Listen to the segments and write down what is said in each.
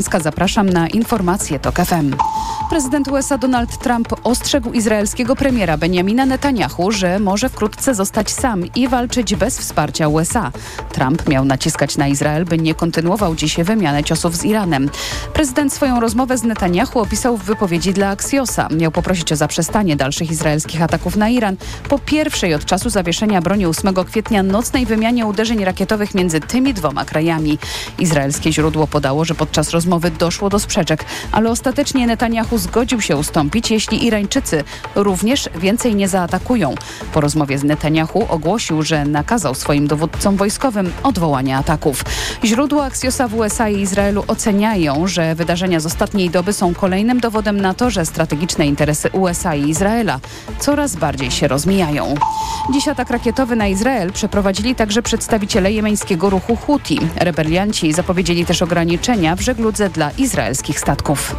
Zapraszam na informacje TOK FM. Prezydent USA Donald Trump ostrzegł izraelskiego premiera Benjamina Netanyahu, że może wkrótce zostać sam i walczyć bez wsparcia USA. Trump miał naciskać na Izrael, by nie kontynuował dziś wymianę ciosów z Iranem. Prezydent swoją rozmowę z Netanyahu opisał w wypowiedzi dla Axios'a. Miał poprosić o zaprzestanie dalszych izraelskich ataków na Iran po pierwszej od czasu zawieszenia broni 8 kwietnia nocnej wymianie uderzeń rakietowych między tymi dwoma krajami. Izraelskie źródło podało, że podczas rozmowy doszło do sprzeczek, ale ostatecznie Netanyahu zgodził się ustąpić, jeśli Irańczycy również więcej nie zaatakują. Po rozmowie z Netanyahu ogłosił, że nakazał swoim dowódcom wojskowym odwołanie ataków. Źródła Axios'a w USA i Izraelu oceniają, że wydarzenia z ostatniej doby są kolejnym dowodem na to, że strategiczne interesy USA i Izraela coraz bardziej się rozmijają. Dziś atak rakietowy na Izrael przeprowadzili także przedstawiciele jemeńskiego ruchu Huti. Rebelianci zapowiedzieli też ograniczenia w żegludze dla izraelskich statków.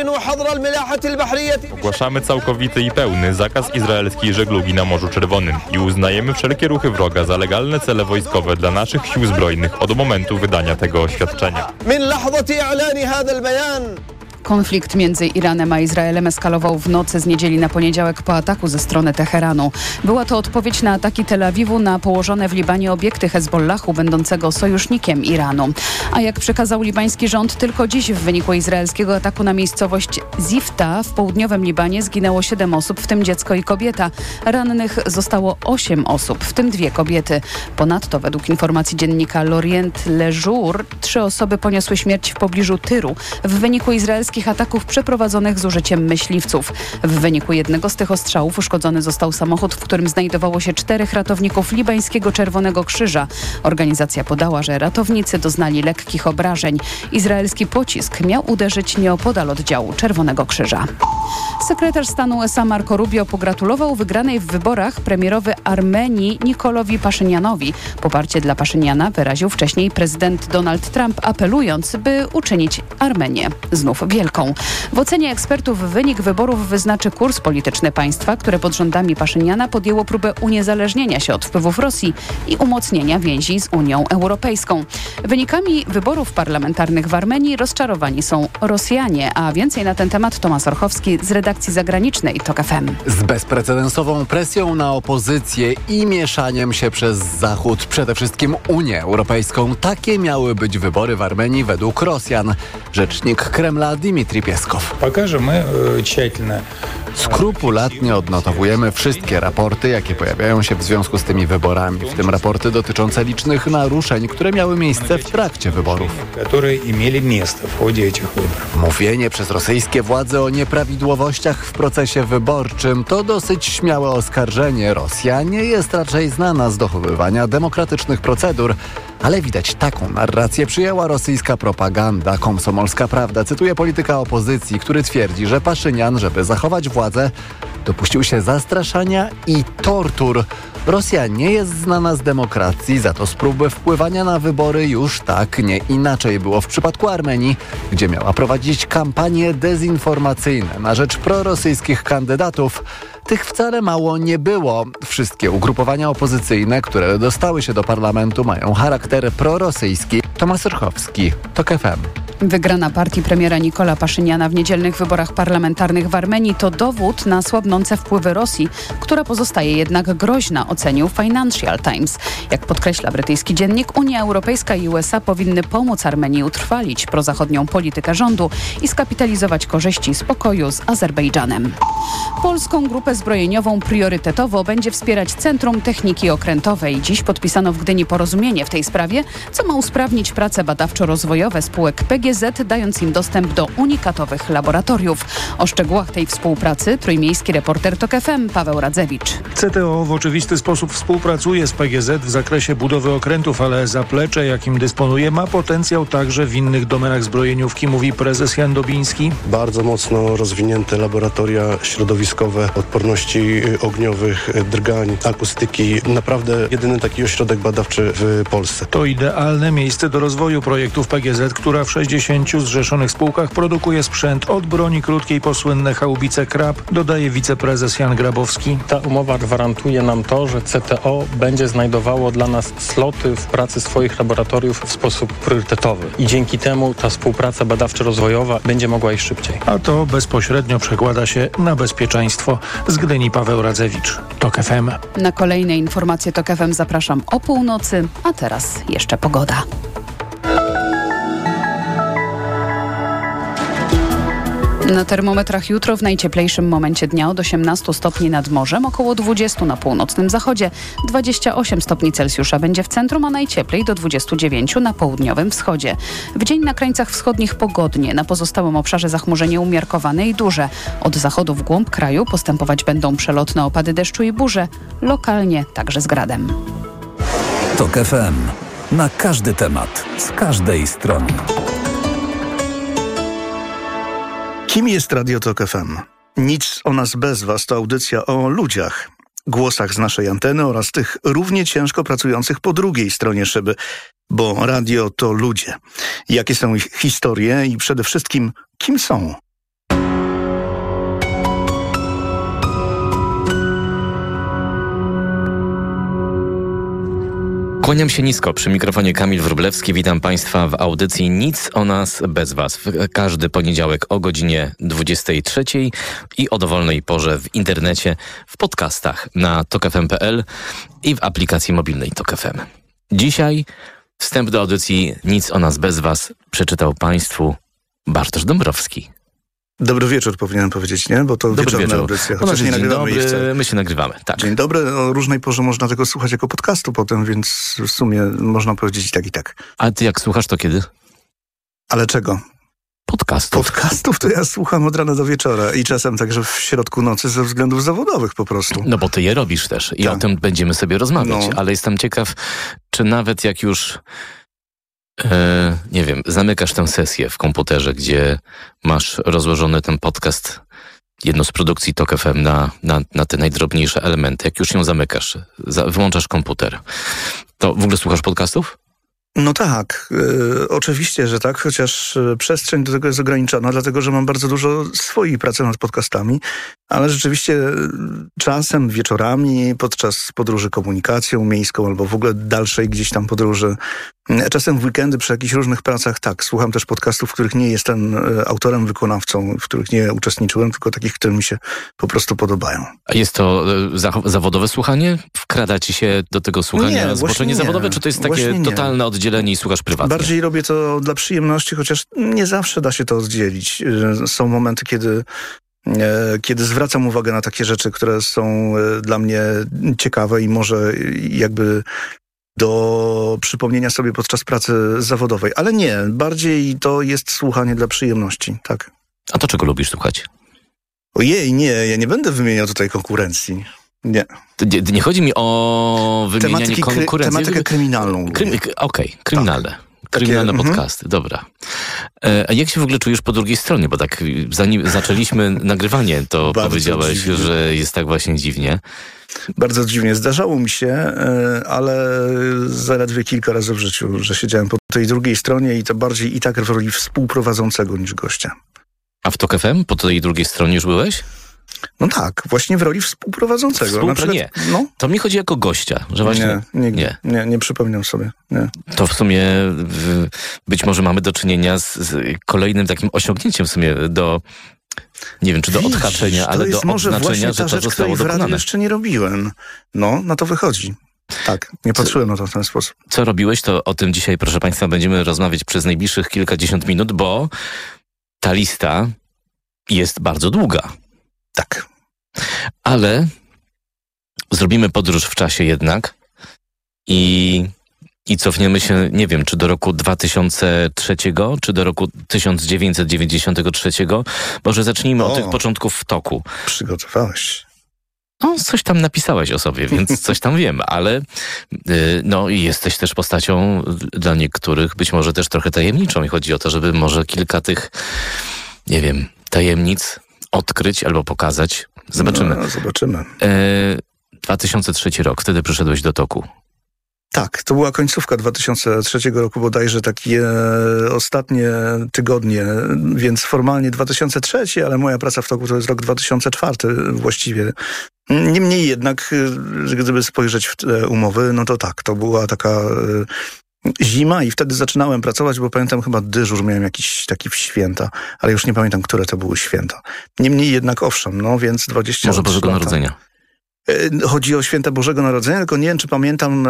Ogłaszamy całkowity i pełny zakaz izraelskiej żeglugi na Morzu Czerwonym i uznajemy wszelkie ruchy wroga za legalne cele wojskowe dla naszych sił zbrojnych od momentu wydania tego oświadczenia. Konflikt między Iranem a Izraelem eskalował w nocy z niedzieli na poniedziałek po ataku ze strony Teheranu. Była to odpowiedź na ataki Tel Awiwu na położone w Libanie obiekty Hezbollahu, będącego sojusznikiem Iranu. A jak przekazał libański rząd, tylko dziś w wyniku izraelskiego ataku na miejscowość Zifta w południowym Libanie zginęło 7 osób, w tym dziecko i kobieta. Rannych zostało 8 osób, w tym 2 kobiety. Ponadto według informacji dziennika L'Orient Le Jour 3 osoby poniosły śmierć w pobliżu Tyru w wyniku izraelskich ataków przeprowadzonych z użyciem myśliwców. W wyniku jednego z tych ostrzałów uszkodzony został samochód, w którym znajdowało się 4 ratowników libańskiego Czerwonego Krzyża. Organizacja podała, że ratownicy doznali lekkich obrażeń. Izraelski pocisk miał uderzyć nieopodal oddziału Czerwonego Krzyża. Sekretarz stanu USA Marco Rubio pogratulował wygranej w wyborach premierowi Armenii Nikolowi Paszynianowi. Poparcie dla Paszyniana wyraził wcześniej prezydent Donald Trump, apelując, by uczynić Armenię znów wielką. W ocenie ekspertów wynik wyborów wyznaczy kurs polityczny państwa, które pod rządami Paszyniana podjęło próbę uniezależnienia się od wpływów Rosji i umocnienia więzi z Unią Europejską. Wynikami wyborów parlamentarnych w Armenii rozczarowani są Rosjanie, a więcej na ten temat Tomasz Orchowski z redakcji zagranicznej TOK FM. Z bezprecedensową presją na opozycję i mieszaniem się przez Zachód, przede wszystkim Unię Europejską, takie miały być wybory w Armenii według Rosjan. Rzecznik Kremla Dmitrij Pieskow. Skrupulatnie odnotowujemy wszystkie raporty, jakie pojawiają się w związku z tymi wyborami, w tym raporty dotyczące licznych naruszeń, które miały miejsce w trakcie wyborów. Mówienie przez rosyjskie władze o nieprawidłowościach w procesie wyborczym to dosyć śmiałe oskarżenie. Rosja nie jest raczej znana z dochowywania demokratycznych procedur, ale widać, taką narrację przyjęła rosyjska propaganda. Komsomolska Prawda cytuje polityka opozycji, który twierdzi, że Paszynian, żeby zachować władzę, dopuścił się zastraszania i tortur. Rosja nie jest znana z demokracji, za to z próby wpływania na wybory już tak, nie inaczej było w przypadku Armenii, gdzie miała prowadzić kampanie dezinformacyjne na rzecz prorosyjskich kandydatów. Tych wcale mało nie było. Wszystkie ugrupowania opozycyjne, które dostały się do parlamentu, mają charakter prorosyjski. Tomasz Orchowski, TOK FM. Wygrana partii premiera Nikola Paszyniana w niedzielnych wyborach parlamentarnych w Armenii to dowód na słabnące wpływy Rosji, która pozostaje jednak groźna, ocenił Financial Times. Jak podkreśla brytyjski dziennik, Unia Europejska i USA powinny pomóc Armenii utrwalić prozachodnią politykę rządu i skapitalizować korzyści z pokoju z Azerbejdżanem. Polską grupę zbrojeniową priorytetowo będzie wspierać Centrum Techniki Okrętowej. Dziś podpisano w Gdyni porozumienie w tej sprawie, co ma usprawnić prace badawczo-rozwojowe spółek PGZ, dając im dostęp do unikatowych laboratoriów. O szczegółach tej współpracy trójmiejski reporter TOK FM Paweł Radzewicz. CTO w oczywisty sposób współpracuje z PGZ w zakresie budowy okrętów, ale zaplecze, jakim dysponuje, ma potencjał także w innych domenach zbrojeniówki, mówi prezes Jan Dobiński. Bardzo mocno rozwinięte laboratoria środowiskowe, odporności ogniowych, drgań, akustyki. Naprawdę jedyny taki ośrodek badawczy w Polsce. To idealne miejsce do rozwoju projektów PGZ, która w 60 zrzeszonych spółkach produkuje sprzęt od broni krótkiej po słynne haubice Krab, dodaje wiceprezes wiceprezes Jan Grabowski. Ta umowa gwarantuje nam to, że CTO będzie znajdowało dla nas sloty w pracy swoich laboratoriów w sposób priorytetowy. I dzięki temu ta współpraca badawczo-rozwojowa będzie mogła iść szybciej. A to bezpośrednio przekłada się na bezpieczeństwo. Z Gdyni Paweł Radzewicz, TOK FM. Na kolejne informacje TOK FM zapraszam o północy, a teraz jeszcze pogoda. Na termometrach jutro w najcieplejszym momencie dnia od 18 stopni nad morzem, około 20 na północnym zachodzie, 28 stopni Celsjusza będzie w centrum, a najcieplej do 29 na południowym wschodzie. W dzień na krańcach wschodnich pogodnie, na pozostałym obszarze zachmurzenie umiarkowane i duże. Od zachodu w głąb kraju postępować będą przelotne opady deszczu i burze, lokalnie także z gradem. TOK FM. Na każdy temat, z każdej strony. Kim jest Radio TOK FM? Nic o nas bez was to audycja o ludziach, głosach z naszej anteny oraz tych równie ciężko pracujących po drugiej stronie szyby, bo radio to ludzie. Jakie są ich historie i przede wszystkim kim są? Kłaniam się nisko, przy mikrofonie Kamil Wróblewski. Witam Państwa w audycji Nic o nas bez was. Każdy poniedziałek o godzinie 23 i o dowolnej porze w internecie, w podcastach na tokfm.pl i w aplikacji mobilnej TOK FM. Dzisiaj wstęp do audycji Nic o nas bez was przeczytał Państwu Bartosz Dąbrowski. Dobry wieczór powinienem powiedzieć, nie? Bo to wieczorna audycja, chociaż nie nagrywamy dobry, jeszcze. My się nagrywamy, tak. Dzień dobry, o różnej porze można tego słuchać jako podcastu potem, więc w sumie można powiedzieć i tak, i tak. A ty jak słuchasz, to kiedy? Ale czego? Podcastów. Podcastów to ja słucham od rana do wieczora i czasem także w środku nocy ze względów zawodowych po prostu. No bo ty je robisz też i tak. O tym będziemy sobie rozmawiać, No. ale jestem ciekaw, czy nawet jak już nie wiem, zamykasz tę sesję w komputerze, gdzie masz rozłożony ten podcast, jedno z produkcji TOK FM na te najdrobniejsze elementy, jak już ją zamykasz, wyłączasz komputer, to w ogóle słuchasz podcastów? No tak, oczywiście, że tak, chociaż przestrzeń do tego jest ograniczona, dlatego że mam bardzo dużo swojej pracy nad podcastami, ale rzeczywiście czasem wieczorami, podczas podróży komunikacją miejską albo w ogóle dalszej gdzieś tam podróży, czasem w weekendy przy jakichś różnych pracach, tak, słucham też podcastów, w których nie jestem autorem, wykonawcą, w których nie uczestniczyłem, tylko takich, które mi się po prostu podobają. A jest to zawodowe słuchanie? Wkrada ci się do tego słuchania zboczenie zawodowe, czy to jest takie totalne oddzielenie i słuchasz prywatnie? Bardziej robię to dla przyjemności, chociaż nie zawsze da się to oddzielić. Są momenty, kiedy zwracam uwagę na takie rzeczy, które są dla mnie ciekawe i może jakby do przypomnienia sobie podczas pracy zawodowej. Ale nie, bardziej to jest słuchanie dla przyjemności, tak. A to czego lubisz słuchać? Ojej, nie, ja nie będę wymieniał tutaj konkurencji. Nie. Nie chodzi mi o wymienianie konkurencji. Tematykę kryminalną. Okej, kryminalne. Tak. Kryminalne podcasty, dobra. A jak się w ogóle czujesz po drugiej stronie? Bo tak zanim zaczęliśmy nagrywanie, to powiedziałeś, dziwnie, że jest tak właśnie dziwnie. Bardzo dziwnie. Zdarzało mi się, ale zaledwie kilka razy w życiu, że siedziałem po tej drugiej stronie i to bardziej i tak w roli współprowadzącego niż gościa. A w TOK FM po tej drugiej stronie już byłeś? No tak, właśnie w roli współprowadzącego. Na przykład, nie. No? To mi chodzi jako gościa, że właśnie... Nie przypominam sobie. Nie. To w sumie być może mamy do czynienia z kolejnym takim osiągnięciem w sumie do... Nie wiem, czy do odhaczenia, ale do odznaczenia, że to zostało dokonane. Jeszcze nie robiłem. No, na to wychodzi. Tak, nie patrzyłem na to w ten sposób. Co robiłeś, to o tym dzisiaj, proszę Państwa, będziemy rozmawiać przez najbliższych kilkadziesiąt minut, bo ta lista jest bardzo długa. Tak. Ale zrobimy podróż w czasie jednak i cofniemy się, nie wiem, czy do roku 2003, czy do roku 1993. Może zacznijmy od tych początków w toku. Przygotowałeś. No, coś tam napisałeś o sobie, więc coś tam wiem, ale no i jesteś też postacią dla niektórych być może też trochę tajemniczą i chodzi o to, żeby może kilka tych, nie wiem, tajemnic odkryć albo pokazać. Zobaczymy. No, zobaczymy. 2003 rok, wtedy przyszedłeś do toku. Tak, to była końcówka 2003 roku bodajże, takie ostatnie tygodnie, więc formalnie 2003, ale moja praca w toku to jest rok 2004 właściwie. Niemniej jednak, gdyby spojrzeć w te umowy, no to tak, to była taka zima i wtedy zaczynałem pracować, bo pamiętam chyba dyżur miałem jakiś taki w święta, ale już nie pamiętam, które to były święta. Niemniej jednak owszem, no więc 20 Może Bożego Narodzenia. Chodzi o święta Bożego Narodzenia, tylko nie wiem, czy pamiętam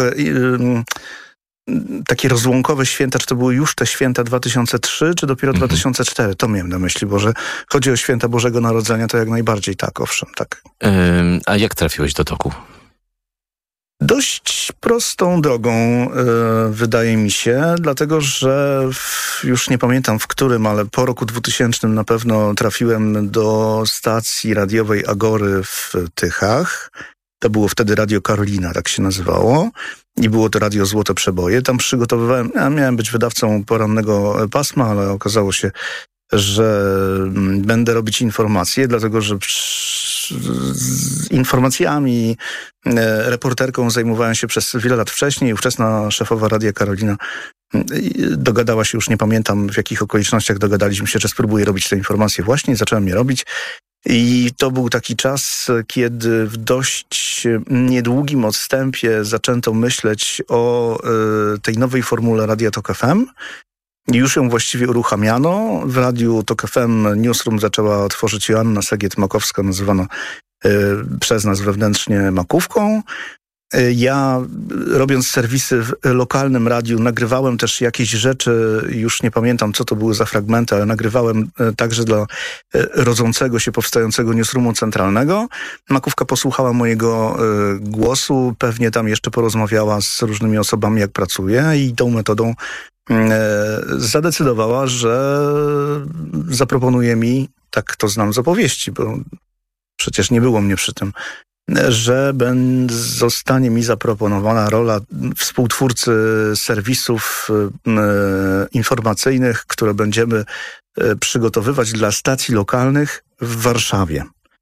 takie rozłąkowe święta, czy to były już te święta 2003, czy dopiero 2004. To miałem na myśli, bo że chodzi o święta Bożego Narodzenia, to jak najbardziej tak, owszem, tak. A jak trafiłeś do toku? Dość prostą drogą, wydaje mi się, dlatego że już nie pamiętam w którym, ale po roku 2000 na pewno trafiłem do stacji radiowej Agory w Tychach. To było wtedy Radio Karolina, tak się nazywało. I było to Radio Złote Przeboje. Tam przygotowywałem, miałem być wydawcą porannego pasma, ale okazało się, że będę robić informacje, dlatego że z informacjami, reporterką zajmowałem się przez wiele lat wcześniej. Ówczesna szefowa Radia Karolina dogadała się, już nie pamiętam w jakich okolicznościach dogadaliśmy się, że spróbuję robić te informacje właśnie. Zacząłem je robić. I to był taki czas, kiedy w dość niedługim odstępie zaczęto myśleć o tej nowej formule Radia Tok FM. I już ją właściwie uruchamiano. W Radiu Tok FM Newsroom zaczęła tworzyć Joanna Segiet-Makowska, nazywana przez nas wewnętrznie Makówką. Ja, robiąc serwisy w lokalnym radiu, nagrywałem też jakieś rzeczy, już nie pamiętam, co to były za fragmenty, ale nagrywałem także dla rodzącego się, powstającego newsroomu centralnego. Makówka posłuchała mojego głosu, pewnie tam jeszcze porozmawiała z różnymi osobami, jak pracuję, i tą metodą zadecydowała, że zaproponuje mi, tak to znam z opowieści, bo przecież nie było mnie przy tym, że zostanie mi zaproponowana rola współtwórcy serwisów informacyjnych, które będziemy przygotowywać dla stacji lokalnych w Warszawie.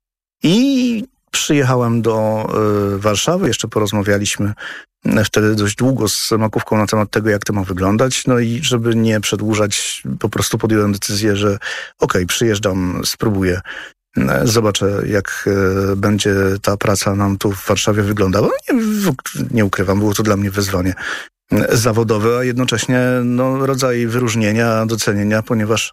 I przyjechałem do Warszawy, jeszcze porozmawialiśmy wtedy dość długo z Makówką na temat tego, jak to ma wyglądać. No i żeby nie przedłużać, po prostu podjąłem decyzję, że okej, przyjeżdżam, spróbuję. Zobaczę, jak będzie ta praca nam tu w Warszawie wyglądała. Nie ukrywam, było to dla mnie wyzwanie zawodowe, a jednocześnie rodzaj wyróżnienia, docenienia, ponieważ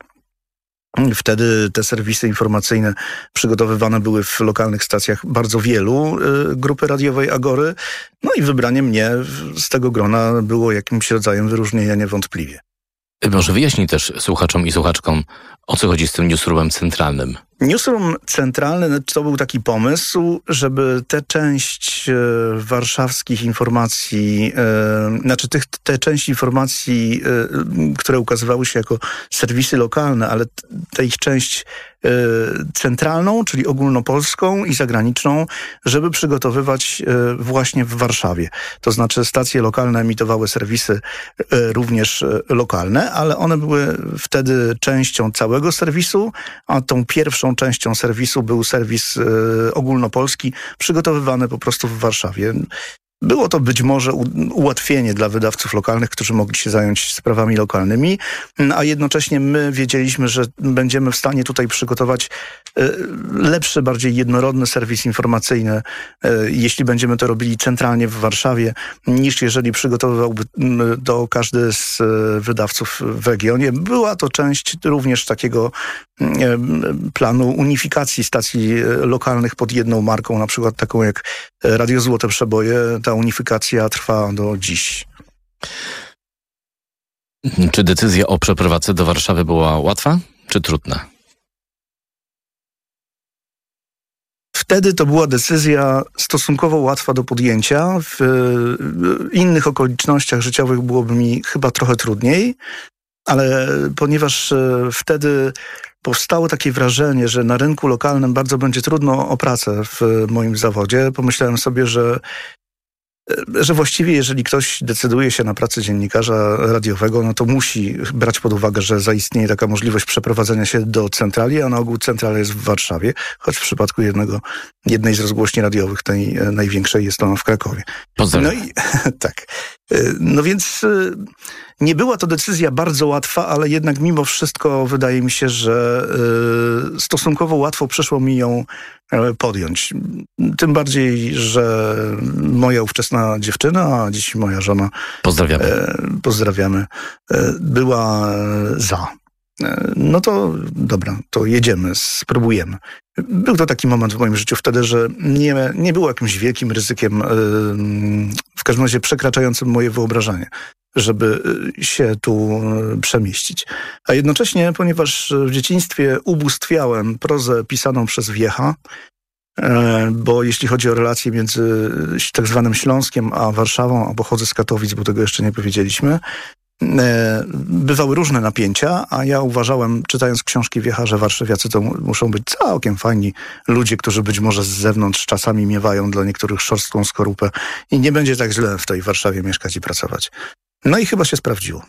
wtedy te serwisy informacyjne przygotowywane były w lokalnych stacjach bardzo wielu grupy radiowej Agory. No i wybranie mnie z tego grona było jakimś rodzajem wyróżnienia niewątpliwie. Może wyjaśnij też słuchaczom i słuchaczkom, o co chodzi z tym newsroomem centralnym. Newsroom centralny to był taki pomysł, żeby tę część warszawskich informacji, tę część informacji, które ukazywały się jako serwisy lokalne, ale tę ich część centralną, czyli ogólnopolską i zagraniczną, żeby przygotowywać właśnie w Warszawie. To znaczy stacje lokalne emitowały serwisy również lokalne, ale one były wtedy częścią całego serwisu, a tą pierwszą częścią serwisu był serwis ogólnopolski, przygotowywany po prostu w Warszawie. Było to być może ułatwienie dla wydawców lokalnych, którzy mogli się zająć sprawami lokalnymi, a jednocześnie my wiedzieliśmy, że będziemy w stanie tutaj przygotować lepszy, bardziej jednorodny serwis informacyjny, jeśli będziemy to robili centralnie w Warszawie, niż jeżeli przygotowywałby to każdy z wydawców w regionie. Była to część również takiego planu unifikacji stacji lokalnych pod jedną marką, na przykład taką jak Radio Złote Przeboje. Ta unifikacja trwa do dziś. Czy decyzja o przeprowadzce do Warszawy była łatwa, czy trudna? Wtedy to była decyzja stosunkowo łatwa do podjęcia. W innych okolicznościach życiowych byłoby mi chyba trochę trudniej, ale ponieważ wtedy powstało takie wrażenie, że na rynku lokalnym bardzo będzie trudno o pracę w moim zawodzie, pomyślałem sobie, że właściwie jeżeli ktoś decyduje się na pracę dziennikarza radiowego, no to musi brać pod uwagę, że zaistnieje taka możliwość przeprowadzenia się do centrali, a na ogół centrala jest w Warszawie, choć w przypadku jednego jednej z rozgłośni radiowych, tej największej, jest ona w Krakowie. Pozdrawiam. No i tak. No więc nie była to decyzja bardzo łatwa, ale jednak mimo wszystko wydaje mi się, że stosunkowo łatwo przyszło mi ją podjąć. Tym bardziej, że moja ówczesna dziewczyna, a dziś moja żona, pozdrawiamy, była za. No to dobra, to jedziemy, spróbujemy. Był to taki moment w moim życiu wtedy, że nie było jakimś wielkim ryzykiem, w każdym razie przekraczającym moje wyobrażenie, żeby się tu przemieścić. A jednocześnie, ponieważ w dzieciństwie ubóstwiałem prozę pisaną przez Wiecha, bo jeśli chodzi o relacje między tak zwanym Śląskiem a Warszawą, a pochodzę z Katowic, bo tego jeszcze nie powiedzieliśmy, bywały różne napięcia, a ja uważałem, czytając książki Wiecha, że warszawiacy to muszą być całkiem fajni ludzie, którzy być może z zewnątrz czasami miewają dla niektórych szorstką skorupę i nie będzie tak źle w tej Warszawie mieszkać i pracować. No i chyba się sprawdziło.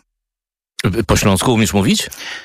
Po śląsku umiesz mówić?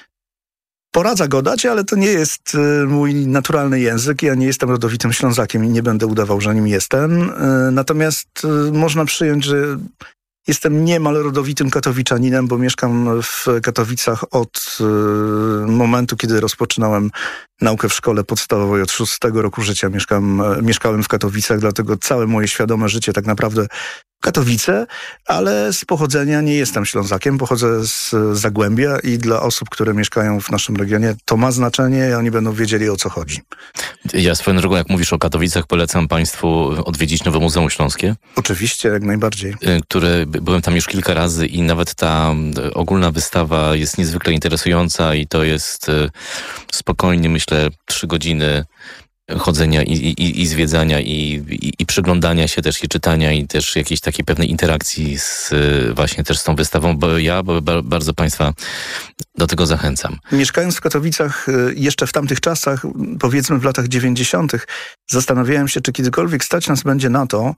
Poradza godać, ale to nie jest mój naturalny język. Ja nie jestem rodowitym Ślązakiem i nie będę udawał, że nim jestem. Natomiast można przyjąć, że jestem niemal rodowitym katowiczaninem, bo mieszkam w Katowicach od momentu, kiedy rozpoczynałem naukę w szkole podstawowej. Od 6 roku życia mieszkałem w Katowicach, dlatego całe moje świadome życie tak naprawdę Katowice, ale z pochodzenia nie jestem Ślązakiem, pochodzę z Zagłębia i dla osób, które mieszkają w naszym regionie, to ma znaczenie i oni będą wiedzieli, o co chodzi. Ja swoją drogą, jak mówisz o Katowicach, polecam Państwu odwiedzić Nowe Muzeum Śląskie. Oczywiście, jak najbardziej. Byłem tam już kilka razy i nawet ta ogólna wystawa jest niezwykle interesująca i to jest spokojnie, myślę, 3 godziny chodzenia i zwiedzania i przyglądania się też i czytania i też jakiejś takiej pewnej interakcji właśnie też z tą wystawą, bo ja bardzo Państwa do tego zachęcam. Mieszkając w Katowicach jeszcze w tamtych czasach, powiedzmy w latach 90., zastanawiałem się, czy kiedykolwiek stać nas będzie na to,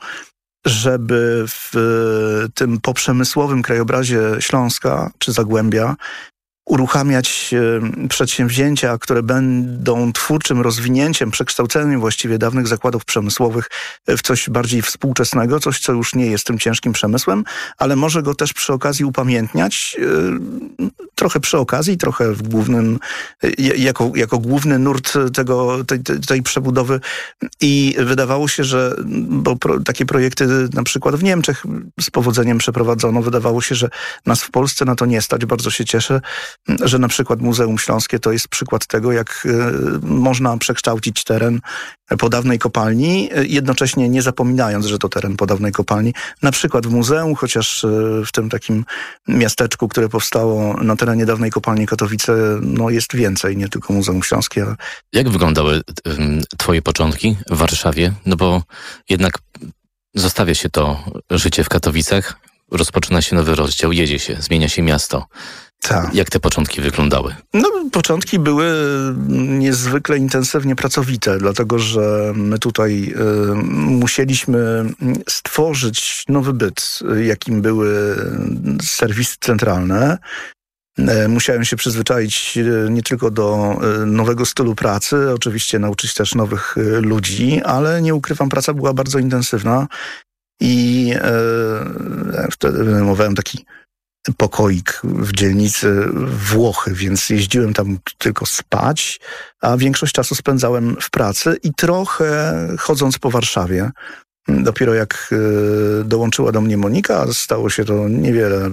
żeby w tym poprzemysłowym krajobrazie Śląska czy Zagłębia uruchamiać przedsięwzięcia, które będą twórczym rozwinięciem, przekształceniem właściwie dawnych zakładów przemysłowych w coś bardziej współczesnego, coś, co już nie jest tym ciężkim przemysłem, ale może go też przy okazji upamiętniać, trochę przy okazji, trochę w głównym, jako główny nurt tej przebudowy. I wydawało się, że, bo takie projekty na przykład w Niemczech z powodzeniem przeprowadzono, wydawało się, że nas w Polsce na to nie stać. Bardzo się cieszę, że na przykład Muzeum Śląskie to jest przykład tego, jak można przekształcić teren po dawnej kopalni, jednocześnie nie zapominając, że to teren po dawnej kopalni. Na przykład w muzeum, chociaż w tym takim miasteczku, które powstało na terenie dawnej kopalni Katowice, no jest więcej, nie tylko Muzeum Śląskie. Ale... Jak wyglądały Twoje początki w Warszawie? No bo jednak zostawia się to życie w Katowicach, rozpoczyna się nowy rozdział, jedzie się, zmienia się miasto. Tak. Jak te początki wyglądały? No, początki były niezwykle intensywnie pracowite, dlatego że my tutaj musieliśmy stworzyć nowy byt, jakim były serwisy centralne. Musiałem się przyzwyczaić nie tylko do nowego stylu pracy, oczywiście nauczyć też nowych ludzi, ale nie ukrywam, praca była bardzo intensywna i wtedy wynajmowałem taki pokoik w dzielnicy Włochy, więc jeździłem tam tylko spać, a większość czasu spędzałem w pracy i trochę chodząc po Warszawie. Dopiero jak dołączyła do mnie Monika, stało się to niewiele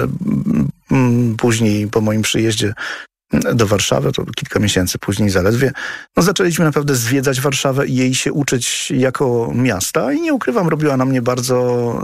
później po moim przyjeździe do Warszawy, to kilka miesięcy później zaledwie, no zaczęliśmy naprawdę zwiedzać Warszawę i jej się uczyć jako miasta i nie ukrywam, robiła na mnie bardzo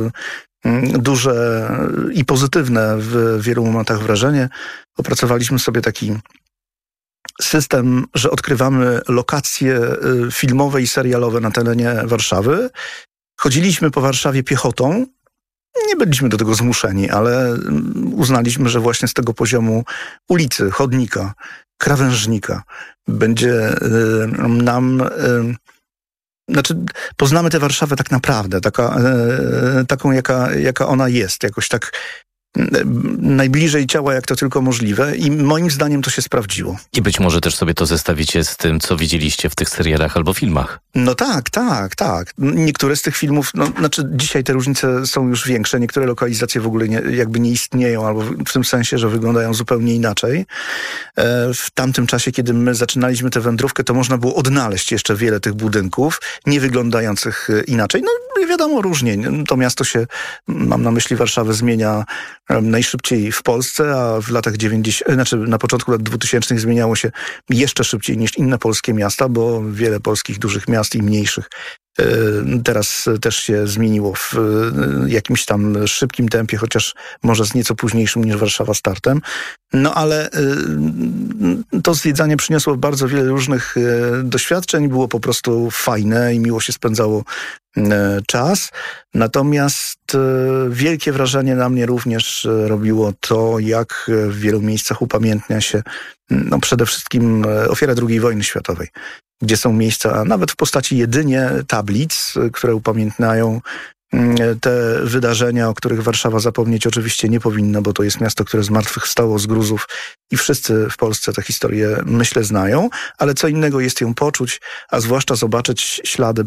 duże i pozytywne w wielu momentach wrażenie. Opracowaliśmy sobie taki system, że odkrywamy lokacje filmowe i serialowe na terenie Warszawy. Chodziliśmy po Warszawie piechotą. Nie byliśmy do tego zmuszeni, ale uznaliśmy, że właśnie z tego poziomu ulicy, chodnika, krawężnika będzie nam... Znaczy, poznamy tę Warszawę tak naprawdę, taką jaka ona jest. Jakoś tak najbliżej ciała, jak to tylko możliwe i moim zdaniem to się sprawdziło. I być może też sobie to zestawicie z tym, co widzieliście w tych serialach albo filmach. No tak. Niektóre z tych filmów, dzisiaj te różnice są już większe, niektóre lokalizacje w ogóle nie istnieją, albo w tym sensie, że wyglądają zupełnie inaczej. W tamtym czasie, kiedy my zaczynaliśmy tę wędrówkę, to można było odnaleźć jeszcze wiele tych budynków, nie wyglądających inaczej. Wiadomo, różnie. To miasto się, mam na myśli Warszawę, zmienia najszybciej w Polsce, a w latach 90, na początku lat 2000 zmieniało się jeszcze szybciej niż inne polskie miasta, bo wiele polskich dużych miast i mniejszych teraz też się zmieniło w jakimś tam szybkim tempie, chociaż może z nieco późniejszym niż Warszawa startem. Ale to zwiedzanie przyniosło bardzo wiele różnych doświadczeń, było po prostu fajne i miło się spędzało czas. Natomiast wielkie wrażenie na mnie również robiło to, jak w wielu miejscach upamiętnia się przede wszystkim ofiara II wojny światowej, gdzie są miejsca nawet w postaci jedynie tablic, które upamiętniają te wydarzenia, o których Warszawa zapomnieć oczywiście nie powinna, bo to jest miasto, które zmartwychwstało z gruzów i wszyscy w Polsce tę historię, myślę, znają, ale co innego jest ją poczuć, a zwłaszcza zobaczyć ślady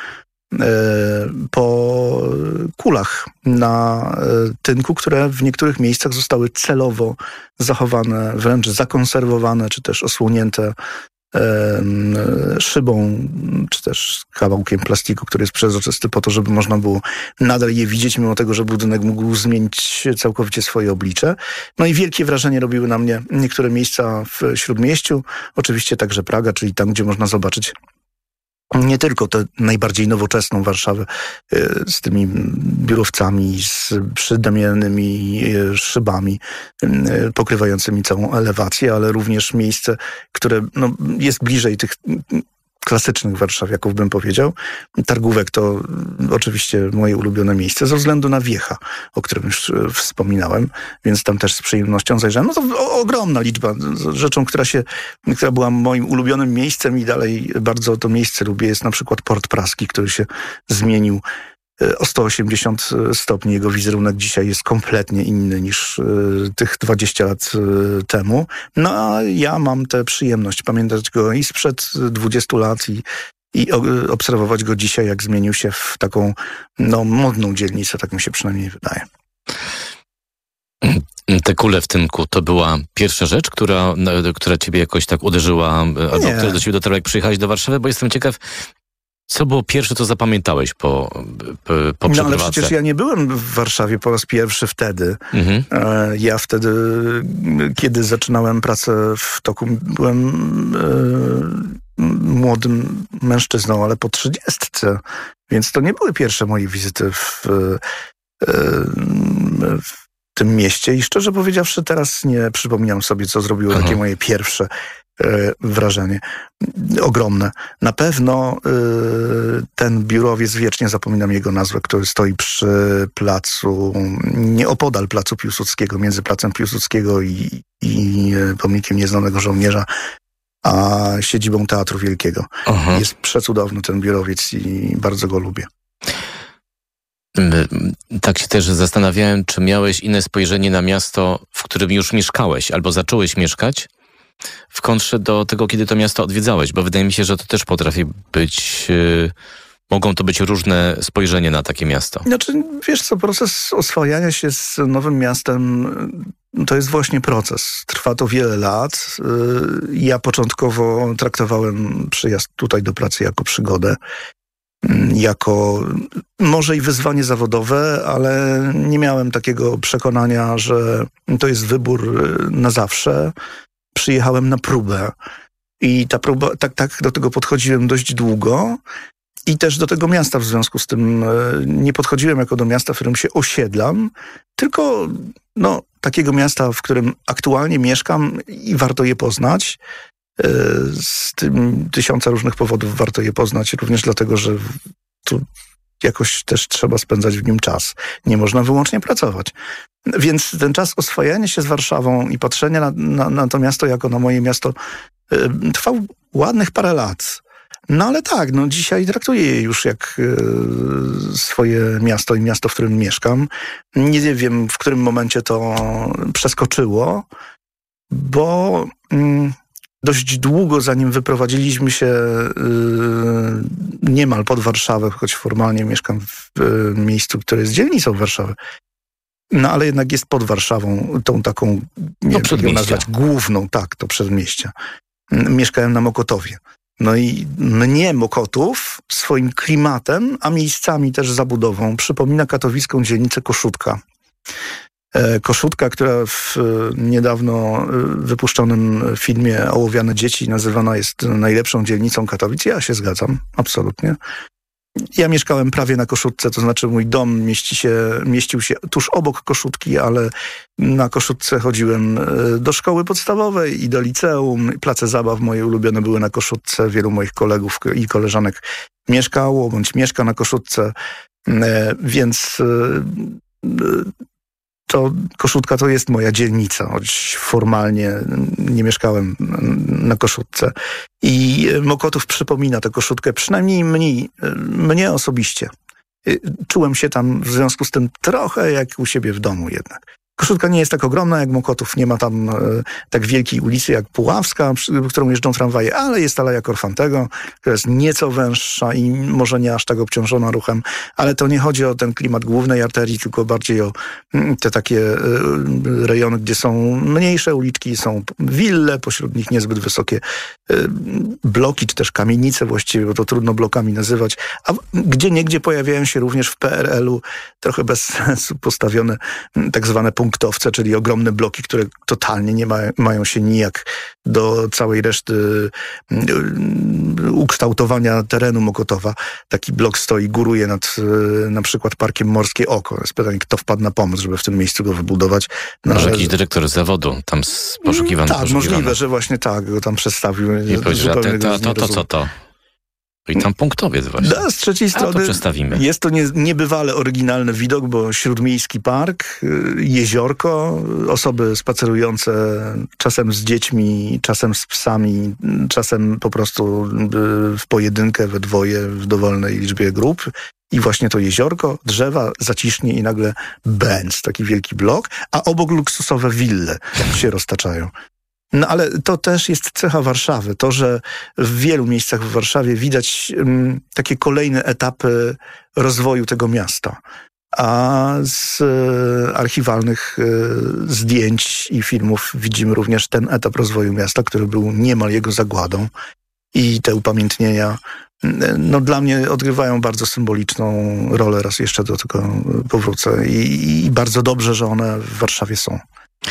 po kulach na tynku, które w niektórych miejscach zostały celowo zachowane, wręcz zakonserwowane, czy też osłonięte szybą, czy też kawałkiem plastiku, który jest przezroczysty po to, żeby można było nadal je widzieć, mimo tego, że budynek mógł zmienić całkowicie swoje oblicze. I wielkie wrażenie robiły na mnie niektóre miejsca w Śródmieściu, oczywiście także Praga, czyli tam, gdzie można zobaczyć nie tylko tę najbardziej nowoczesną Warszawę z tymi biurowcami, z przydamianymi szybami pokrywającymi całą elewację, ale również miejsce, które jest bliżej tych klasycznych warszawiaków, bym powiedział. Targówek to oczywiście moje ulubione miejsce ze względu na wiecha, o którym już wspominałem, więc tam też z przyjemnością zajrzałem. To ogromna liczba. Rzeczą, która była moim ulubionym miejscem i dalej bardzo to miejsce lubię, jest na przykład Port Praski, który się zmienił o 180 stopni. Jego wizerunek dzisiaj jest kompletnie inny niż tych 20 lat temu. A ja mam tę przyjemność pamiętać go i sprzed 20 lat i obserwować go dzisiaj, jak zmienił się w taką modną dzielnicę, tak mi się przynajmniej wydaje. Te kule w tynku to była pierwsza rzecz, która ciebie jakoś tak uderzyła, albo która do ciebie dotarła, jak przyjechałeś do Warszawy, bo jestem ciekaw, co było pierwsze, co zapamiętałeś po przeprowadzce? Ale przecież ja nie byłem w Warszawie po raz pierwszy wtedy. Ja wtedy, kiedy zaczynałem pracę w TOK-u, byłem młodym mężczyzną, ale po 30, więc to nie były pierwsze moje wizyty w tym mieście i szczerze powiedziawszy, teraz nie przypominam sobie, co zrobiło takie moje pierwsze wrażenie. Ogromne. Na pewno ten biurowiec, wiecznie zapominam jego nazwę, który stoi przy placu, nieopodal placu Piłsudskiego, między placem Piłsudskiego i pomnikiem Nieznanego Żołnierza, a siedzibą Teatru Wielkiego. Jest przecudowny ten biurowiec i bardzo go lubię. Tak się też zastanawiałem, czy miałeś inne spojrzenie na miasto, w którym już mieszkałeś, albo zacząłeś mieszkać, w kontrze do tego, kiedy to miasto odwiedzałeś, bo wydaje mi się, że to też potrafi być, mogą to być różne spojrzenia na takie miasto. Wiesz co, proces oswajania się z nowym miastem to jest właśnie proces. Trwa to wiele lat. Ja początkowo traktowałem przyjazd tutaj do pracy jako przygodę, jako może i wyzwanie zawodowe, ale nie miałem takiego przekonania, że to jest wybór na zawsze. Przyjechałem na próbę i ta próba, tak do tego podchodziłem dość długo i też do tego miasta w związku z tym nie podchodziłem jako do miasta, w którym się osiedlam, tylko takiego miasta, w którym aktualnie mieszkam i warto je poznać. Z tym 1000 różnych powodów warto je poznać, również dlatego, że tu jakoś też trzeba spędzać w nim czas. Nie można wyłącznie pracować. Więc ten czas oswajania się z Warszawą i patrzenia na to miasto jako na moje miasto trwał ładnych parę lat. No ale tak, dzisiaj traktuję je już jak swoje miasto i miasto, w którym mieszkam. Nie wiem, w którym momencie to przeskoczyło, bo dość długo, zanim wyprowadziliśmy się niemal pod Warszawę, choć formalnie mieszkam w miejscu, które jest dzielnicą Warszawy, no ale jednak jest pod Warszawą, tą taką, nie wiem, jak ją nazwać, główną, tak, to przedmieścia. Mieszkałem na Mokotowie. No i mnie Mokotów swoim klimatem, a miejscami też zabudową przypomina katowicką dzielnicę Koszutka. Koszutka, która w niedawno wypuszczonym filmie Ołowiane dzieci nazywana jest najlepszą dzielnicą Katowic. Ja się zgadzam, absolutnie. Ja mieszkałem prawie na Koszutce, to znaczy mój dom mieścił się tuż obok Koszutki, ale na Koszutce chodziłem do szkoły podstawowej i do liceum. Place zabaw moje ulubione były na Koszutce. Wielu moich kolegów i koleżanek mieszkało bądź mieszka na Koszutce, więc to Koszutka to jest moja dzielnica, choć formalnie nie mieszkałem na Koszutce. I Mokotów przypomina tę Koszutkę, przynajmniej mnie osobiście. Czułem się tam w związku z tym trochę jak u siebie w domu jednak. Koszutka nie jest tak ogromna jak Mokotów, nie ma tam tak wielkiej ulicy jak Puławska, którą jeżdżą tramwaje, ale jest Aleja Korfantego, która jest nieco węższa i może nie aż tak obciążona ruchem, ale to nie chodzi o ten klimat głównej arterii, tylko bardziej o te takie rejony, gdzie są mniejsze uliczki, są wille, pośród nich niezbyt wysokie bloki, czy też kamienice właściwie, bo to trudno blokami nazywać, a gdzieniegdzie pojawiają się również w PRL-u trochę bez sensu postawione tak zwane punktowce, czyli ogromne bloki, które totalnie nie mają się nijak do całej reszty ukształtowania terenu Mokotowa. Taki blok stoi, góruje nad na przykład Parkiem Morskie Oko. Jest pytanie, kto wpadł na pomysł, żeby w tym miejscu go wybudować. Może jakiś dyrektor z zawodu tam poszukiwany. Tak, możliwe, że właśnie tak go tam przedstawił. I powiedział, to co to? I tam punktowiec właśnie. Z trzeciej strony jest to niebywale oryginalny widok, bo śródmiejski park, jeziorko, osoby spacerujące czasem z dziećmi, czasem z psami, czasem po prostu w pojedynkę, we dwoje, w dowolnej liczbie grup. I właśnie to jeziorko, drzewa, zacisznie i nagle bęc, taki wielki blok, a obok luksusowe wille się roztaczają. No ale to też jest cecha Warszawy. To, że w wielu miejscach w Warszawie widać takie kolejne etapy rozwoju tego miasta. A z archiwalnych zdjęć i filmów widzimy również ten etap rozwoju miasta, który był niemal jego zagładą. I te upamiętnienia dla mnie odgrywają bardzo symboliczną rolę. Raz jeszcze do tego powrócę. I bardzo dobrze, że one w Warszawie są.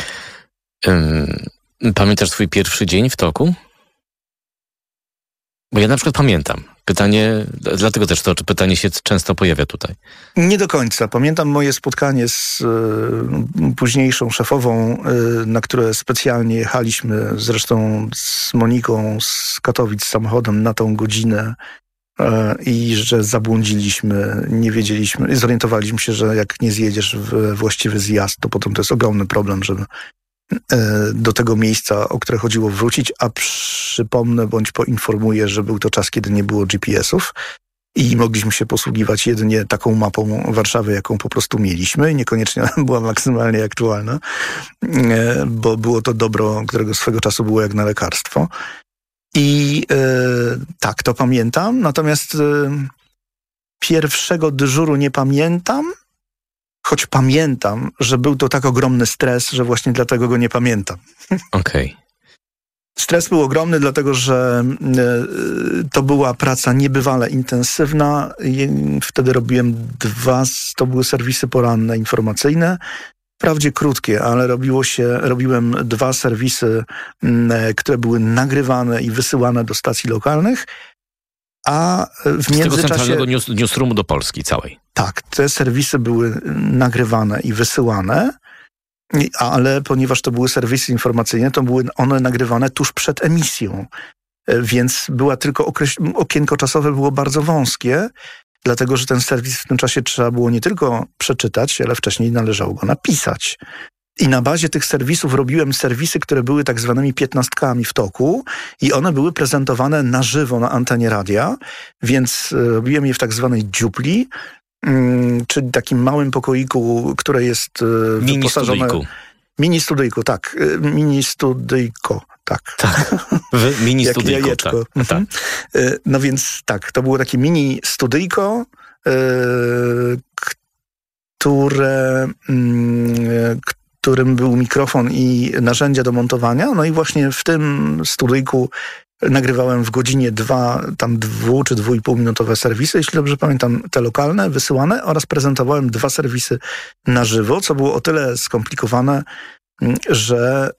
Pamiętasz swój pierwszy dzień w toku? Bo ja na przykład pamiętam. Pytanie, dlatego też to pytanie się często pojawia tutaj. Nie do końca. Pamiętam moje spotkanie z późniejszą szefową, na które specjalnie jechaliśmy, zresztą z Moniką z Katowic samochodem na tą godzinę i że zabłądziliśmy, nie wiedzieliśmy, zorientowaliśmy się, że jak nie zjedziesz w właściwy zjazd, to potem to jest ogromny problem, żeby do tego miejsca, o które chodziło, wrócić, a przypomnę bądź poinformuję, że był to czas, kiedy nie było GPS-ów i mogliśmy się posługiwać jedynie taką mapą Warszawy, jaką po prostu mieliśmy i niekoniecznie była maksymalnie aktualna, bo było to dobro, którego swego czasu było jak na lekarstwo. I tak, to pamiętam, natomiast pierwszego dyżuru nie pamiętam, choć pamiętam, że był to tak ogromny stres, że właśnie dlatego go nie pamiętam. Okej. Stres był ogromny, dlatego że to była praca niebywale intensywna. Wtedy robiłem to były serwisy poranne informacyjne. Wprawdzie krótkie, ale robiłem 2 serwisy, które były nagrywane i wysyłane do stacji lokalnych. A w międzyczasie... Z tego centralnego newsroomu do Polski całej. Tak, te serwisy były nagrywane i wysyłane, ale ponieważ to były serwisy informacyjne, to były one nagrywane tuż przed emisją. Więc była tylko okienko czasowe było bardzo wąskie, dlatego że ten serwis w tym czasie trzeba było nie tylko przeczytać, ale wcześniej należało go napisać. I na bazie tych serwisów robiłem serwisy, które były tak zwanymi 15-kami w toku i one były prezentowane na żywo na antenie radia, więc robiłem je w tak zwanej dziupli, czyli takim małym pokoiku, które jest wyposażone... Mini studyjku, tak. Mini studyjko, tak. Tak, mini studyjko, tak. Tak. No więc tak, to było takie mini studyjko, którym był mikrofon i narzędzia do montowania. No i właśnie w tym studyjku nagrywałem w godzinie 2 czy 2,5 minutowe serwisy, jeśli dobrze pamiętam, te lokalne, wysyłane, oraz prezentowałem 2 serwisy na żywo, co było o tyle skomplikowane, że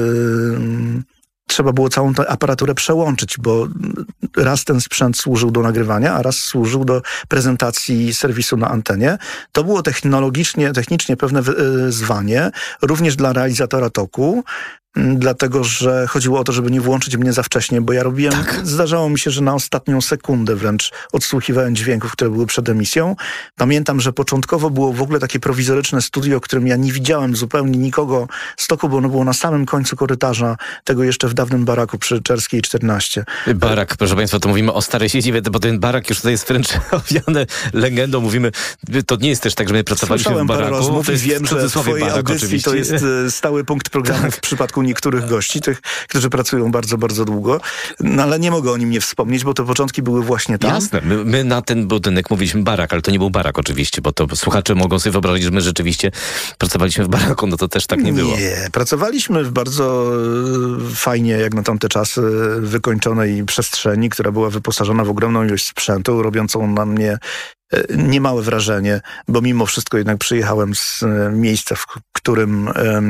trzeba było całą tę aparaturę przełączyć, bo raz ten sprzęt służył do nagrywania, a raz służył do prezentacji serwisu na antenie. To było technicznie pewne wyzwanie, również dla realizatora toku, dlatego że chodziło o to, żeby nie włączyć mnie za wcześnie, bo ja robiłem, zdarzało mi się, że na ostatnią sekundę wręcz odsłuchiwałem dźwięków, które były przed emisją. Pamiętam, że początkowo było w ogóle takie prowizoryczne studio, w którym ja nie widziałem zupełnie nikogo z toku, bo ono było na samym końcu korytarza, tego jeszcze w dawnym baraku przy Czerskiej 14. Barak, proszę Państwa, to mówimy o starej siedzibie, bo ten barak już tutaj jest wręcz owiany legendą. Mówimy, to nie jest też tak, że my pracowaliśmy w baraku. Rozmów i wiem, że w twojej audycji oczywiście. To jest stały punkt programu w przypadku niektórych gości, tych, którzy pracują bardzo, bardzo długo. No ale nie mogę o nim nie wspomnieć, bo te początki były właśnie tam. Jasne. My na ten budynek mówiliśmy barak, ale to nie był barak oczywiście, bo to słuchacze mogą sobie wyobrazić, że my rzeczywiście pracowaliśmy w baraku, no to też tak nie było. Nie, pracowaliśmy w bardzo fajnie, jak na tamte czasy, wykończonej przestrzeni, która była wyposażona w ogromną ilość sprzętu, robiącą na mnie niemałe wrażenie, bo mimo wszystko jednak przyjechałem z miejsca, w którym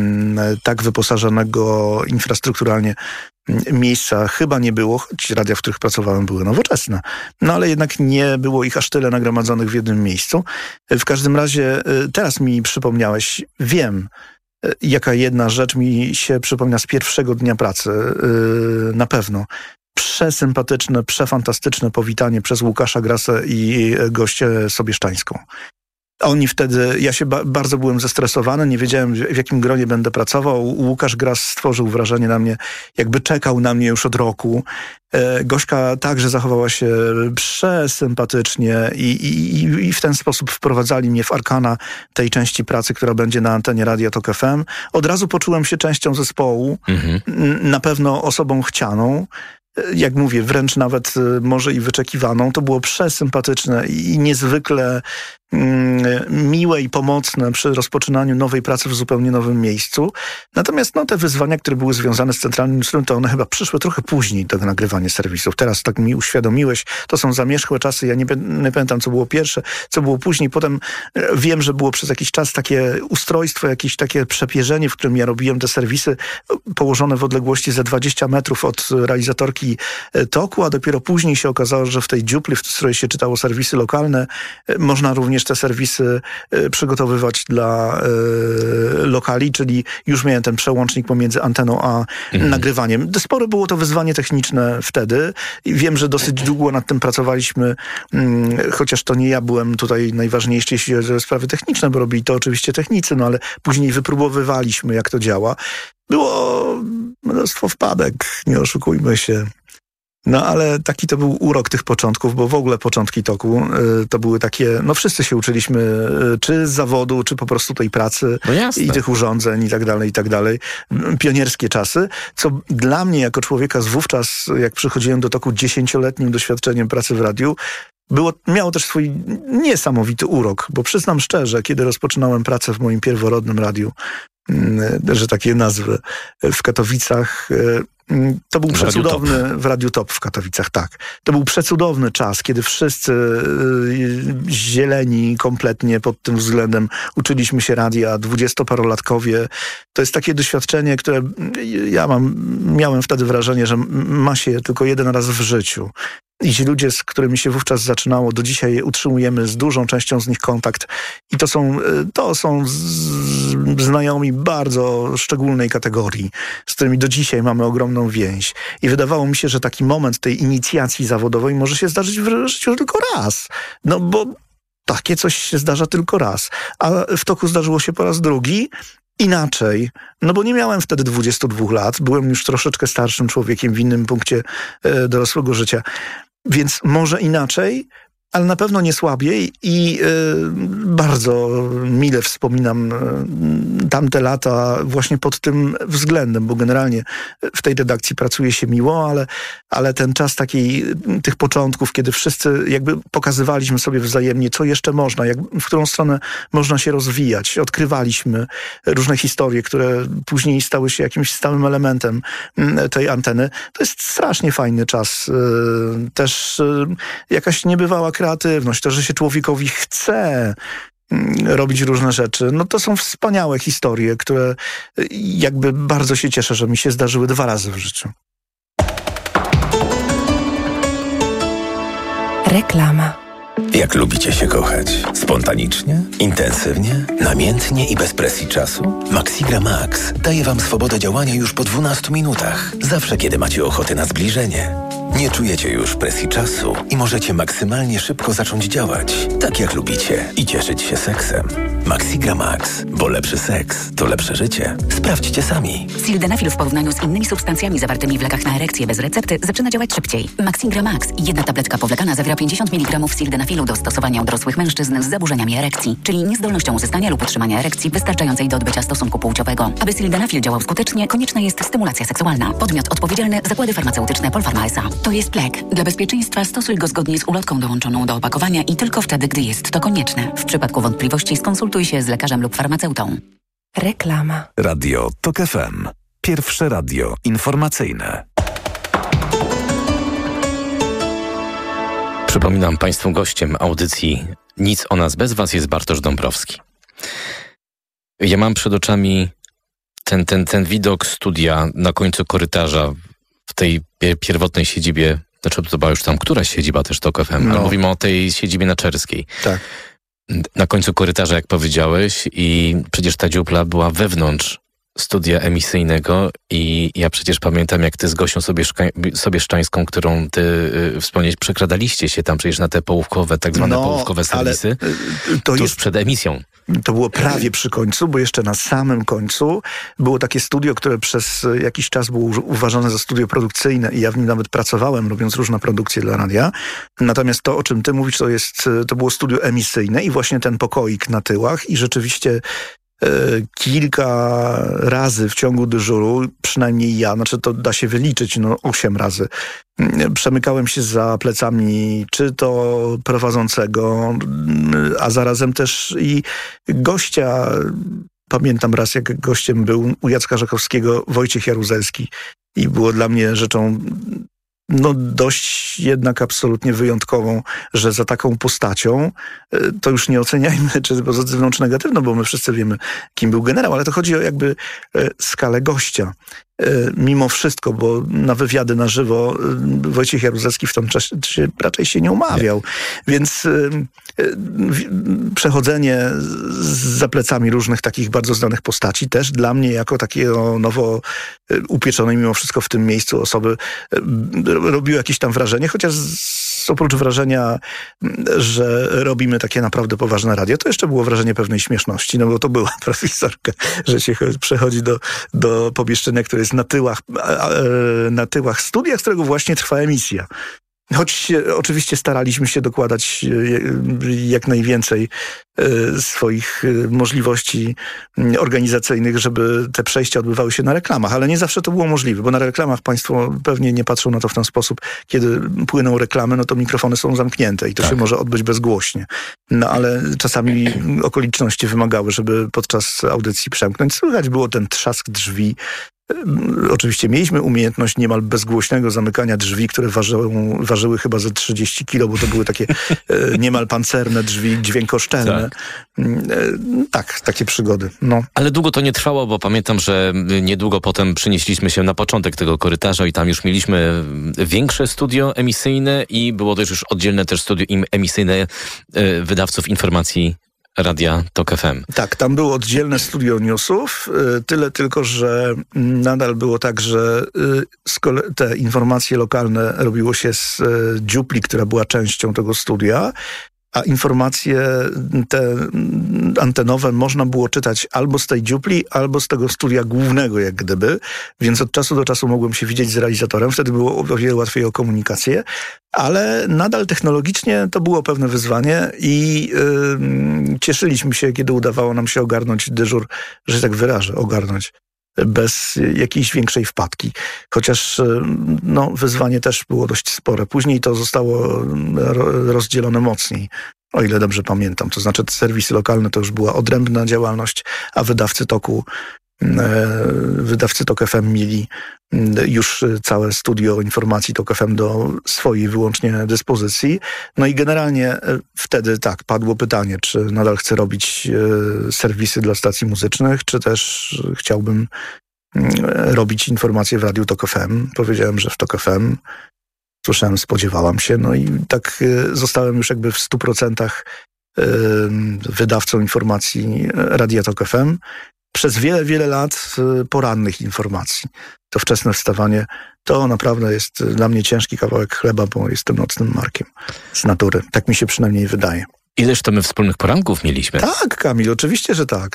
tak wyposażonego infrastrukturalnie miejsca chyba nie było, choć radia, w których pracowałem, były nowoczesne. No ale jednak nie było ich aż tyle nagromadzonych w jednym miejscu. W każdym razie teraz mi przypomniałeś, wiem, jaka jedna rzecz mi się przypomina z pierwszego dnia pracy, na pewno. Przesympatyczne, przefantastyczne powitanie przez Łukasza Grasę i Gościę Sobieszczańską. Oni wtedy, ja się bardzo byłem zestresowany, nie wiedziałem, w jakim gronie będę pracował. Łukasz Gras stworzył wrażenie na mnie, jakby czekał na mnie już od roku. Gośka także zachowała się przesympatycznie i w ten sposób wprowadzali mnie w arkana tej części pracy, która będzie na antenie Radia Tok FM. Od razu poczułem się częścią zespołu, na pewno osobą chcianą. Jak mówię, wręcz nawet może i wyczekiwaną. To było przesympatyczne i niezwykle miłe i pomocne przy rozpoczynaniu nowej pracy w zupełnie nowym miejscu. Natomiast te wyzwania, które były związane z Centralnym Newsroom, to one chyba przyszły trochę później do nagrywania serwisów. Teraz tak mi uświadomiłeś, to są zamierzchłe czasy. Ja nie pamiętam, co było pierwsze, co było później. Potem wiem, że było przez jakiś czas takie ustrojstwo, jakieś takie przepierzenie, w którym ja robiłem te serwisy położone w odległości ze 20 metrów od realizatorki toku, a dopiero później się okazało, że w tej dziupli, w której się czytało serwisy lokalne, można również te serwisy przygotowywać dla lokali, czyli już miałem ten przełącznik pomiędzy anteną a nagrywaniem. Spore było to wyzwanie techniczne wtedy. Wiem, że dosyć długo nad tym pracowaliśmy, chociaż to nie ja byłem tutaj najważniejszy, jeśli chodzi o sprawy techniczne, bo robili to oczywiście technicy, ale później wypróbowywaliśmy, jak to działa. Było mnóstwo wpadek, nie oszukujmy się. Ale taki to był urok tych początków, bo w ogóle początki toku to były takie, wszyscy się uczyliśmy czy z zawodu, czy po prostu tej pracy i tych urządzeń i tak dalej. Pionierskie czasy, co dla mnie jako człowieka z wówczas, jak przychodziłem do toku 10-letnim doświadczeniem pracy w radiu, miało też swój niesamowity urok, bo przyznam szczerze, kiedy rozpoczynałem pracę w moim pierworodnym radiu, że takie nazwy, w Katowicach, to był przecudowny, w Radiu Top w Katowicach, tak. To był przecudowny czas, kiedy wszyscy zieleni kompletnie pod tym względem uczyliśmy się radia, 20-parolatkowie. To jest takie doświadczenie, które ja miałem wtedy wrażenie, że ma się tylko jeden raz w życiu. I ci ludzie, z którymi się wówczas zaczynało, do dzisiaj utrzymujemy z dużą częścią z nich kontakt. I to są znajomi bardzo szczególnej kategorii, z którymi do dzisiaj mamy ogromną więź. I wydawało mi się, że taki moment tej inicjacji zawodowej może się zdarzyć w życiu tylko raz. Bo takie coś się zdarza tylko raz. A w toku zdarzyło się po raz drugi. inaczej, no bo nie miałem wtedy 22 lat, byłem już troszeczkę starszym człowiekiem w innym punkcie dorosłego życia, więc może inaczej, ale na pewno nie słabiej i bardzo mile wspominam tamte lata właśnie pod tym względem, bo generalnie w tej redakcji pracuje się miło, ale ten czas tych początków, kiedy wszyscy jakby pokazywaliśmy sobie wzajemnie, co jeszcze można, w którą stronę można się rozwijać. Odkrywaliśmy różne historie, które później stały się jakimś stałym elementem tej anteny. To jest strasznie fajny czas. Też jakaś niebywała kreatywność, to, że się człowiekowi chce robić różne rzeczy. No to są wspaniałe historie, które jakby bardzo się cieszę, że mi się zdarzyły 2 razy w życiu. Reklama. Jak lubicie się kochać? Spontanicznie? Intensywnie? Namiętnie i bez presji czasu? Maxigra Max daje Wam swobodę działania już po 12 minutach. Zawsze, kiedy macie ochotę na zbliżenie. Nie czujecie już presji czasu i możecie maksymalnie szybko zacząć działać, tak jak lubicie i cieszyć się seksem. Maxigra Max, bo lepszy seks to lepsze życie. Sprawdźcie sami. Sildenafil w porównaniu z innymi substancjami zawartymi w lekach na erekcję bez recepty zaczyna działać szybciej. Maxigra Max, 1 tabletka powlekana zawiera 50 mg sildenafilu do stosowania u dorosłych mężczyzn z zaburzeniami erekcji, czyli niezdolnością uzyskania lub utrzymania erekcji wystarczającej do odbycia stosunku płciowego. Aby sildenafil działał skutecznie, konieczna jest stymulacja seksualna. Podmiot odpowiedzialny: Zakłady Farmaceutyczne Polpharma S.A. To jest lek. Dla bezpieczeństwa stosuj go zgodnie z ulotką dołączoną do opakowania i tylko wtedy, gdy jest to konieczne. W przypadku wątpliwości skonsultuj się z lekarzem lub farmaceutą. Reklama. Radio TOK FM. Pierwsze radio informacyjne. Przypominam Państwu, gościem audycji Nic o nas bez Was jest Bartosz Dąbrowski. Ja mam przed oczami ten widok studia na końcu korytarza w tej pierwotnej siedzibie, znaczy to była już tam któraś siedziba też TOK FM, ale mówimy o tej siedzibie na Czerskiej. Tak. Na końcu korytarza, jak powiedziałeś, i przecież ta dziupla była wewnątrz studia emisyjnego i ja przecież pamiętam, jak ty z Gosią Sobieszczańską, którą ty wspomniałeś, przekradaliście się tam przecież na te połówkowe, tak zwane połówkowe serwisy, tuż przed emisją. To było prawie przy końcu, bo jeszcze na samym końcu było takie studio, które przez jakiś czas było uważane za studio produkcyjne i ja w nim nawet pracowałem, robiąc różne produkcje dla radia. Natomiast to, o czym ty mówisz, to było studio emisyjne i właśnie ten pokoik na tyłach i rzeczywiście kilka razy w ciągu dyżuru, przynajmniej ja, znaczy to da się wyliczyć, 8 razy, przemykałem się za plecami czy to prowadzącego, a zarazem też i gościa. Pamiętam raz, jak gościem był u Jacka Żakowskiego Wojciech Jaruzelski i było dla mnie rzeczą dość jednak absolutnie wyjątkową, że za taką postacią, to już nie oceniajmy, czy pozytywną, czy negatywną, bo my wszyscy wiemy, kim był generał, ale to chodzi o jakby skalę gościa. Mimo wszystko, bo na wywiady na żywo Wojciech Jaruzelski w tym czasie raczej się nie umawiał. Więc przechodzenie za plecami różnych takich bardzo znanych postaci też dla mnie jako takiego nowo upieczonej mimo wszystko w tym miejscu osoby robiło jakieś tam wrażenie, chociaż oprócz wrażenia, że robimy takie naprawdę poważne radio, to jeszcze było wrażenie pewnej śmieszności, bo to była profesorka, że się przechodzi do pomieszczenia, które jest na tyłach studia, z którego właśnie trwa emisja. Choć oczywiście staraliśmy się dokładać jak najwięcej swoich możliwości organizacyjnych, żeby te przejścia odbywały się na reklamach, ale nie zawsze to było możliwe, bo na reklamach państwo pewnie nie patrzą na to w ten sposób. Kiedy płyną reklamy, to mikrofony są zamknięte i to się może odbyć bezgłośnie. Ale czasami okoliczności wymagały, żeby podczas audycji przemknąć. Słychać było ten trzask drzwi. Oczywiście mieliśmy umiejętność niemal bezgłośnego zamykania drzwi, które ważyły chyba ze 30 kilo, bo to były takie niemal pancerne drzwi, dźwiękoszczelne. Tak, takie przygody. Ale długo to nie trwało, bo pamiętam, że niedługo potem przenieśliśmy się na początek tego korytarza i tam już mieliśmy większe studio emisyjne i było też już oddzielne też studio emisyjne wydawców informacji Radia TOK FM. Tak, tam było oddzielne studio newsów, tyle tylko, że nadal było tak, że te informacje lokalne robiło się z dziupli, która była częścią tego studia, a informacje te antenowe można było czytać albo z tej dziupli, albo z tego studia głównego, jak gdyby, więc od czasu do czasu mogłem się widzieć z realizatorem, wtedy było o wiele łatwiej o komunikację, ale nadal technologicznie to było pewne wyzwanie i cieszyliśmy się, kiedy udawało nam się ogarnąć dyżur, że tak wyrażę, ogarnąć bez jakiejś większej wpadki. Chociaż wyzwanie też było dość spore. Później to zostało rozdzielone mocniej, o ile dobrze pamiętam. To znaczy serwisy lokalne to już była odrębna działalność, a wydawcy TOK FM mieli już całe studio informacji TOK FM do swojej wyłącznie dyspozycji. No i generalnie wtedy tak, padło pytanie, czy nadal chcę robić serwisy dla stacji muzycznych, czy też chciałbym robić informacje w radiu TOK FM. Powiedziałem, że w TOK FM. Słyszałem, spodziewałam się. No i tak zostałem już jakby w 100% wydawcą informacji Radia TOK FM. Przez wiele, wiele lat porannych informacji. To wczesne wstawanie to naprawdę jest dla mnie ciężki kawałek chleba, bo jestem nocnym markiem z natury. Tak mi się przynajmniej wydaje. Ileż to my wspólnych poranków mieliśmy? Tak, Kamil, oczywiście, że tak.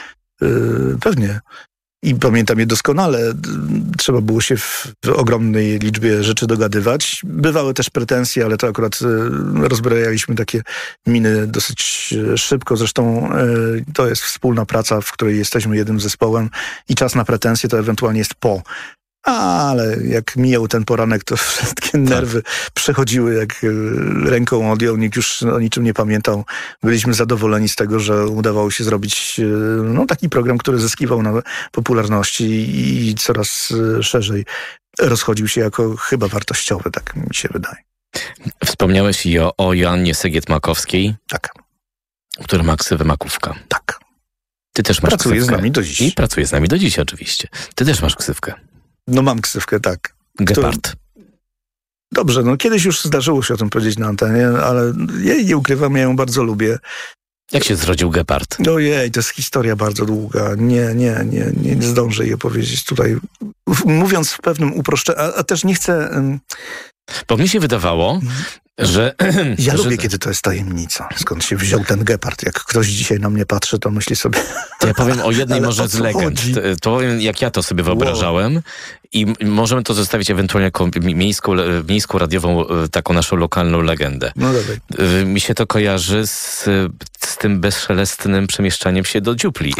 Pewnie. I pamiętam je doskonale. Trzeba było się w ogromnej liczbie rzeczy dogadywać. Bywały też pretensje, ale to akurat rozbrajaliśmy takie miny dosyć szybko. Zresztą to jest wspólna praca, w której jesteśmy jednym zespołem i czas na pretensje to ewentualnie jest po. Ale jak mijał ten poranek, to wszystkie nerwy przechodziły jak ręką odjął. Nikt już o niczym nie pamiętał. Byliśmy zadowoleni z tego, że udawało się zrobić taki program, który zyskiwał na popularności i coraz szerzej rozchodził się jako chyba wartościowy, tak mi się wydaje. Wspomniałeś i o Joannie Segiet-Makowskiej. Tak. Która ma ksywę Makówka. Tak. Ty też masz pracuje ksywkę. Z nami do dziś. I pracuje z nami do dziś oczywiście. Ty też masz ksywkę. No mam ksywkę, tak. Gepard. Dobrze, kiedyś już zdarzyło się o tym powiedzieć na antenie, ale ja jej nie ukrywam, ja ją bardzo lubię. Jak się zrodził Gepard? Ojej, to jest historia bardzo długa. Nie zdążę jej opowiedzieć tutaj. Mówiąc w pewnym uproszczeniu, a też nie chcę... Bo mi się wydawało, że... Ja lubię, kiedy to jest tajemnica. Skąd się wziął ten gepard? Jak ktoś dzisiaj na mnie patrzy, to myśli sobie... To ja powiem o jednej może z legend. To powiem, jak ja to sobie wyobrażałem. I możemy to zostawić ewentualnie jako miejską radiową, taką naszą lokalną legendę. No dawaj. Mi się to kojarzy z tym bezszelestnym przemieszczaniem się do dziupli.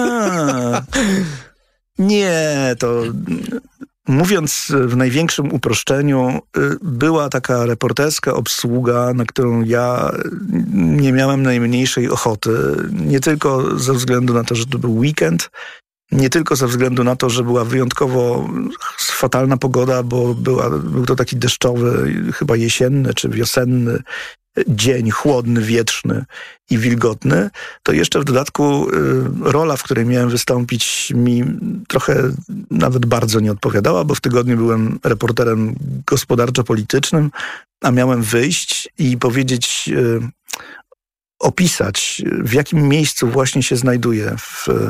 Nie, to... Mówiąc w największym uproszczeniu, była taka reporterska obsługa, na którą ja nie miałem najmniejszej ochoty. Nie tylko ze względu na to, że to był weekend, nie tylko ze względu na to, że była wyjątkowo fatalna pogoda, bo był to taki deszczowy, chyba jesienny czy wiosenny dzień, chłodny, wietrzny i wilgotny, to jeszcze w dodatku rola, w której miałem wystąpić, mi trochę nawet bardzo nie odpowiadała, bo w tygodniu byłem reporterem gospodarczo-politycznym, a miałem wyjść i powiedzieć, opisać, w jakim miejscu właśnie się znajduję,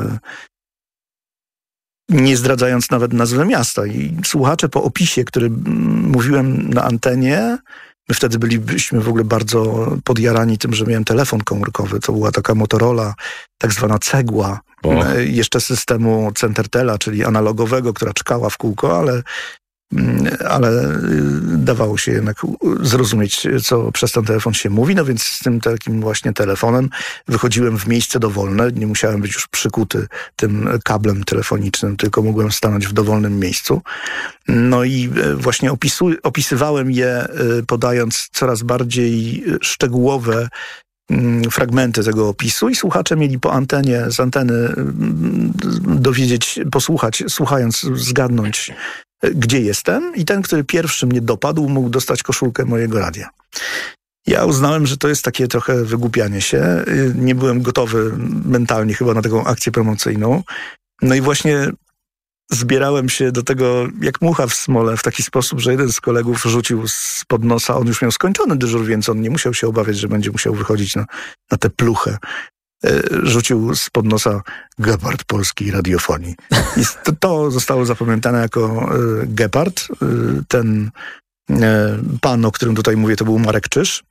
nie zdradzając nawet nazwy miasta. I słuchacze po opisie, który mówiłem na antenie, my wtedy byliśmy w ogóle bardzo podjarani tym, że miałem telefon komórkowy. To była taka Motorola, tak zwana cegła, jeszcze systemu Centertela, czyli analogowego, która czkała w kółko, ale dawało się jednak zrozumieć, co przez ten telefon się mówi. No więc z tym takim właśnie telefonem wychodziłem w miejsce dowolne. Nie musiałem być już przykuty tym kablem telefonicznym, tylko mogłem stanąć w dowolnym miejscu. No i właśnie opisywałem je, podając coraz bardziej szczegółowe fragmenty tego opisu i słuchacze mieli po antenie, z anteny dowiedzieć, posłuchać, słuchając, zgadnąć, gdzie jestem, i ten, który pierwszy mnie dopadł, mógł dostać koszulkę mojego radia. Ja uznałem, że to jest takie trochę wygłupianie się. Nie byłem gotowy mentalnie chyba na taką akcję promocyjną. No i właśnie zbierałem się do tego jak mucha w smole w taki sposób, że jeden z kolegów rzucił spod nosa, on już miał skończony dyżur, więc on nie musiał się obawiać, że będzie musiał wychodzić na tę pluchę. Rzucił spod nosa Gepard polskiej radiofonii. I to zostało zapamiętane jako Gepard. Ten pan, o którym tutaj mówię, to był Marek Czyż.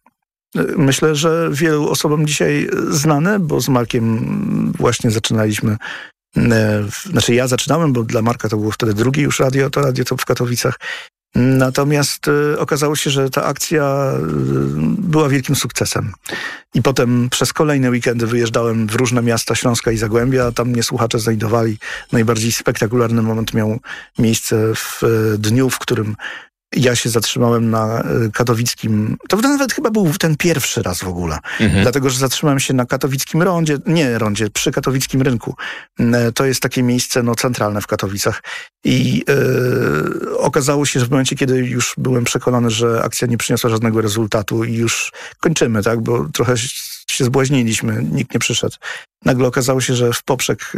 myślę, że wielu osobom dzisiaj znane, bo z Markiem właśnie zaczynaliśmy. Znaczy ja zaczynałem, bo dla Marka to było wtedy drugie już Radio Top w Katowicach. Natomiast okazało się, że ta akcja była wielkim sukcesem. I potem przez kolejne weekendy wyjeżdżałem w różne miasta Śląska i Zagłębia, a tam mnie słuchacze znajdowali. Najbardziej spektakularny moment miał miejsce w dniu, w którym ja się zatrzymałem na katowickim... To nawet chyba był ten pierwszy raz w ogóle. Dlatego, że zatrzymałem się na katowickim rondzie, przy katowickim rynku. To jest takie miejsce centralne w Katowicach. I okazało się, że w momencie, kiedy już byłem przekonany, że akcja nie przyniosła żadnego rezultatu i już kończymy, tak? Bo trochę się zbłaźniliśmy, nikt nie przyszedł. Nagle okazało się, że w poprzek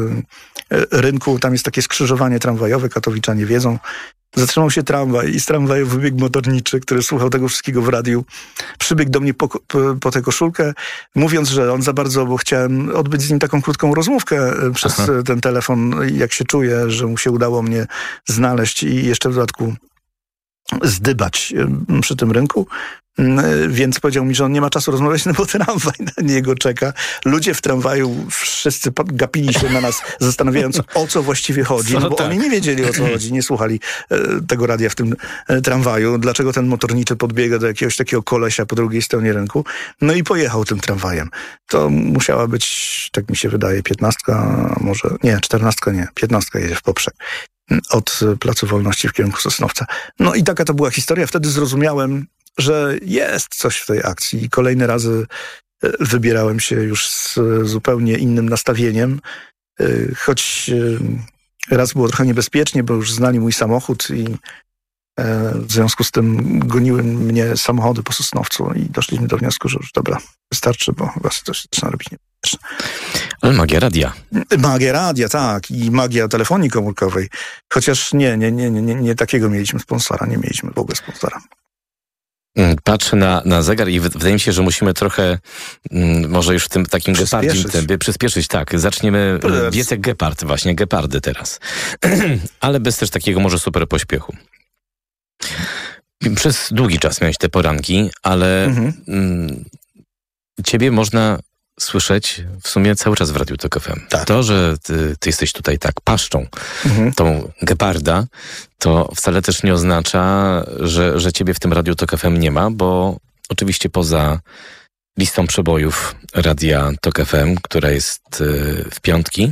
rynku tam jest takie skrzyżowanie tramwajowe, katowiczanie wiedzą. Zatrzymał się tramwaj i z tramwaju wybiegł motorniczy, który słuchał tego wszystkiego w radiu. Przybiegł do mnie po tę koszulkę, mówiąc, że on za bardzo, bo chciałem odbyć z nim taką krótką rozmówkę przez ten telefon, jak się czuje, że mu się udało mnie znaleźć i jeszcze w dodatku zdybać przy tym rynku. Więc powiedział mi, że on nie ma czasu rozmawiać, bo tramwaj na niego czeka. Ludzie w tramwaju wszyscy gapili się na nas, zastanawiając, o co właściwie chodzi. Bo oni nie wiedzieli, o co chodzi, nie słuchali tego radia w tym tramwaju. Dlaczego ten motorniczy podbiega do jakiegoś takiego kolesia po drugiej stronie rynku? No i pojechał tym tramwajem. To musiała być, tak mi się wydaje, 15, może nie, 14 nie, 15 jedzie w poprzek. Od Placu Wolności w kierunku Sosnowca. No i taka to była historia. Wtedy zrozumiałem, że jest coś w tej akcji. I kolejne razy wybierałem się już z zupełnie innym nastawieniem, choć raz było trochę niebezpiecznie, bo już znali mój samochód i w związku z tym goniły mnie samochody po Sosnowcu i doszliśmy do wniosku, że już dobra, wystarczy, bo chyba to się zaczyna robić niebezpieczne. Ale magia radia. Magia radia, tak. I magia telefonii komórkowej. Chociaż nie takiego mieliśmy sponsora. Nie mieliśmy w ogóle sponsora. Patrzę na zegar i wydaje mi się, że musimy trochę, może już w tym takim gepardzim tempie przyspieszyć. Tak, zaczniemy dietę gepard, właśnie gepardy teraz. Ale bez też takiego może super pośpiechu. Przez długi czas miałeś te poranki, ale ciebie można słyszeć w sumie cały czas w Radiu Tok FM. Tak. To, że ty jesteś tutaj tak paszczą tą geparda, to wcale też nie oznacza, że ciebie w tym Radiu Tok FM nie ma, bo oczywiście poza listą przebojów Radia Tok FM, która jest w piątki.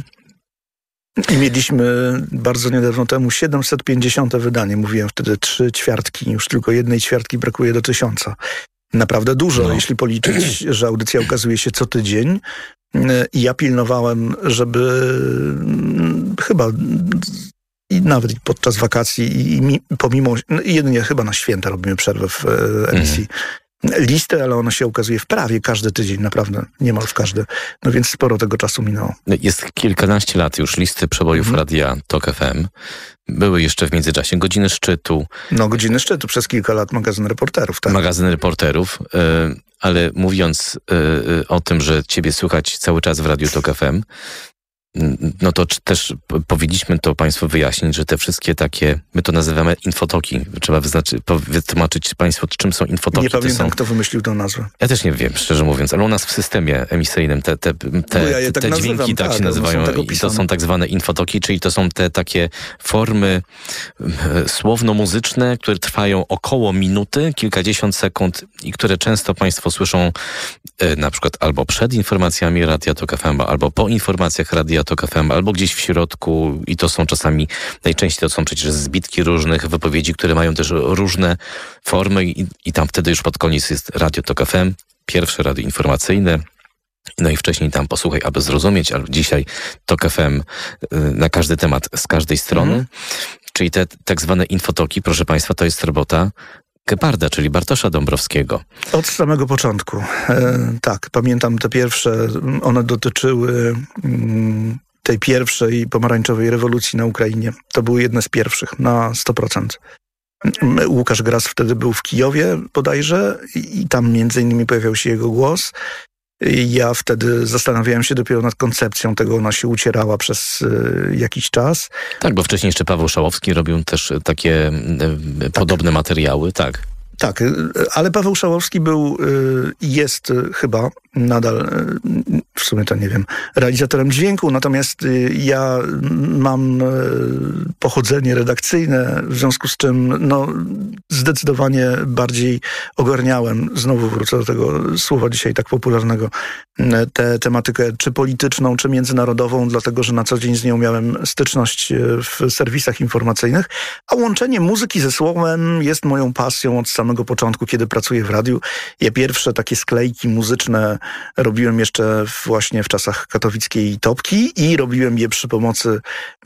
I mieliśmy bardzo niedawno temu 750. wydanie. Mówiłem wtedy 3/4. Już tylko 1/4 brakuje do 1000. Naprawdę dużo, jeśli policzyć, że audycja ukazuje się co tydzień. I ja pilnowałem, żeby chyba i nawet podczas wakacji i pomimo, jedynie chyba na święta robimy przerwę w emisji listę, ale ona się ukazuje w prawie każdy tydzień, naprawdę, niemal w każdy. No więc sporo tego czasu minęło. Jest kilkanaście lat już listy przebojów Radia Tok FM. Były jeszcze w międzyczasie Godziny Szczytu. No, Godziny Szczytu, przez kilka lat magazyn reporterów. Tak? Magazyn reporterów, ale mówiąc o tym, że ciebie słychać cały czas w Radiu Tok FM, no to też powinniśmy to Państwu wyjaśnić, że te wszystkie takie, my to nazywamy infotoki. Trzeba wytłumaczyć Państwu, czym są infotoki. Nie pamiętam, kto wymyślił tę nazwę. Ja też nie wiem, szczerze mówiąc, ale u nas w systemie emisyjnym te dźwięki tak się nazywają i to są tak zwane infotoki, czyli to są te takie formy słowno-muzyczne, które trwają około minuty, kilkadziesiąt sekund i które często Państwo słyszą na przykład albo przed informacjami Radia Tok FM, albo po informacjach Radia Tok FM, albo gdzieś w środku i to są czasami, najczęściej to są przecież zbitki różnych wypowiedzi, które mają też różne formy i tam wtedy już pod koniec jest Radio Tok FM, pierwsze radio informacyjne, no i wcześniej tam posłuchaj, aby zrozumieć, ale dzisiaj Tok FM na każdy temat z każdej strony, czyli te tak zwane infotoki, proszę Państwa, to jest robota geparda, czyli Bartosza Dąbrowskiego. Od samego początku. Tak, pamiętam te pierwsze, one dotyczyły tej pierwszej pomarańczowej rewolucji na Ukrainie. To były jedne z pierwszych, na 100%. Łukasz Gras wtedy był w Kijowie bodajże i tam między innymi pojawiał się jego głos. Ja wtedy zastanawiałem się dopiero nad koncepcją tego, ona się ucierała przez jakiś czas. Tak, bo wcześniej jeszcze Paweł Szałowski robił też takie podobne materiały, tak. Tak, ale Paweł Szałowski był i jest chyba nadal, w sumie to nie wiem, realizatorem dźwięku, natomiast ja mam pochodzenie redakcyjne, w związku z czym zdecydowanie bardziej ogarniałem, znowu wrócę do tego słowa dzisiaj tak popularnego, tę tematykę czy polityczną, czy międzynarodową, dlatego że na co dzień z nią miałem styczność w serwisach informacyjnych, a łączenie muzyki ze słowem jest moją pasją od samego początku, kiedy pracuję w radiu. Ja pierwsze takie sklejki muzyczne robiłem jeszcze właśnie w czasach katowickiej Topki i robiłem je przy pomocy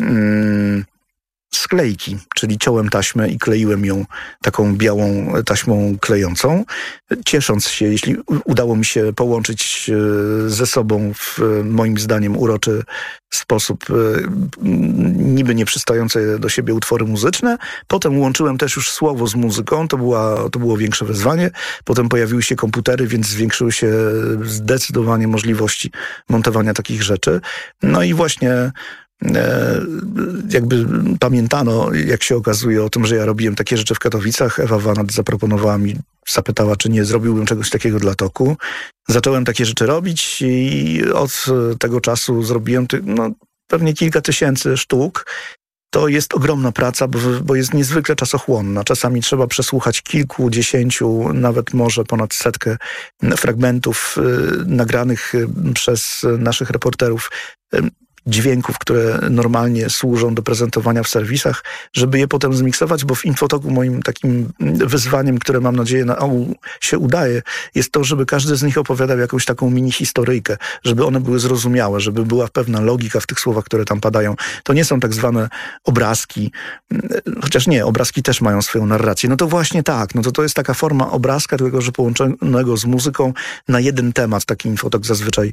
sklejki, czyli ciąłem taśmę i kleiłem ją taką białą taśmą klejącą, ciesząc się, jeśli udało mi się połączyć ze sobą w moim zdaniem uroczy sposób niby nieprzystające do siebie utwory muzyczne. Potem łączyłem też już słowo z muzyką, to było większe wyzwanie. Potem pojawiły się komputery, więc zwiększyły się zdecydowanie możliwości montowania takich rzeczy. No i właśnie jakby pamiętano, jak się okazuje, o tym, że ja robiłem takie rzeczy w Katowicach. Ewa Wanat zaproponowała mi, zapytała, czy nie zrobiłbym czegoś takiego dla Toku. Zacząłem takie rzeczy robić i od tego czasu zrobiłem pewnie kilka tysięcy sztuk. To jest ogromna praca, bo jest niezwykle czasochłonna. Czasami trzeba przesłuchać kilkudziesięciu, nawet może ponad 100 fragmentów nagranych przez naszych reporterów, dźwięków, które normalnie służą do prezentowania w serwisach, żeby je potem zmiksować, bo w Infotoku moim takim wyzwaniem, które mam nadzieję się udaje, jest to, żeby każdy z nich opowiadał jakąś taką mini historyjkę, żeby one były zrozumiałe, żeby była pewna logika w tych słowach, które tam padają. To nie są tak zwane obrazki, chociaż nie, obrazki też mają swoją narrację. No to właśnie tak, to jest taka forma obrazka, tylko że połączonego z muzyką na jeden temat. Taki Infotok zazwyczaj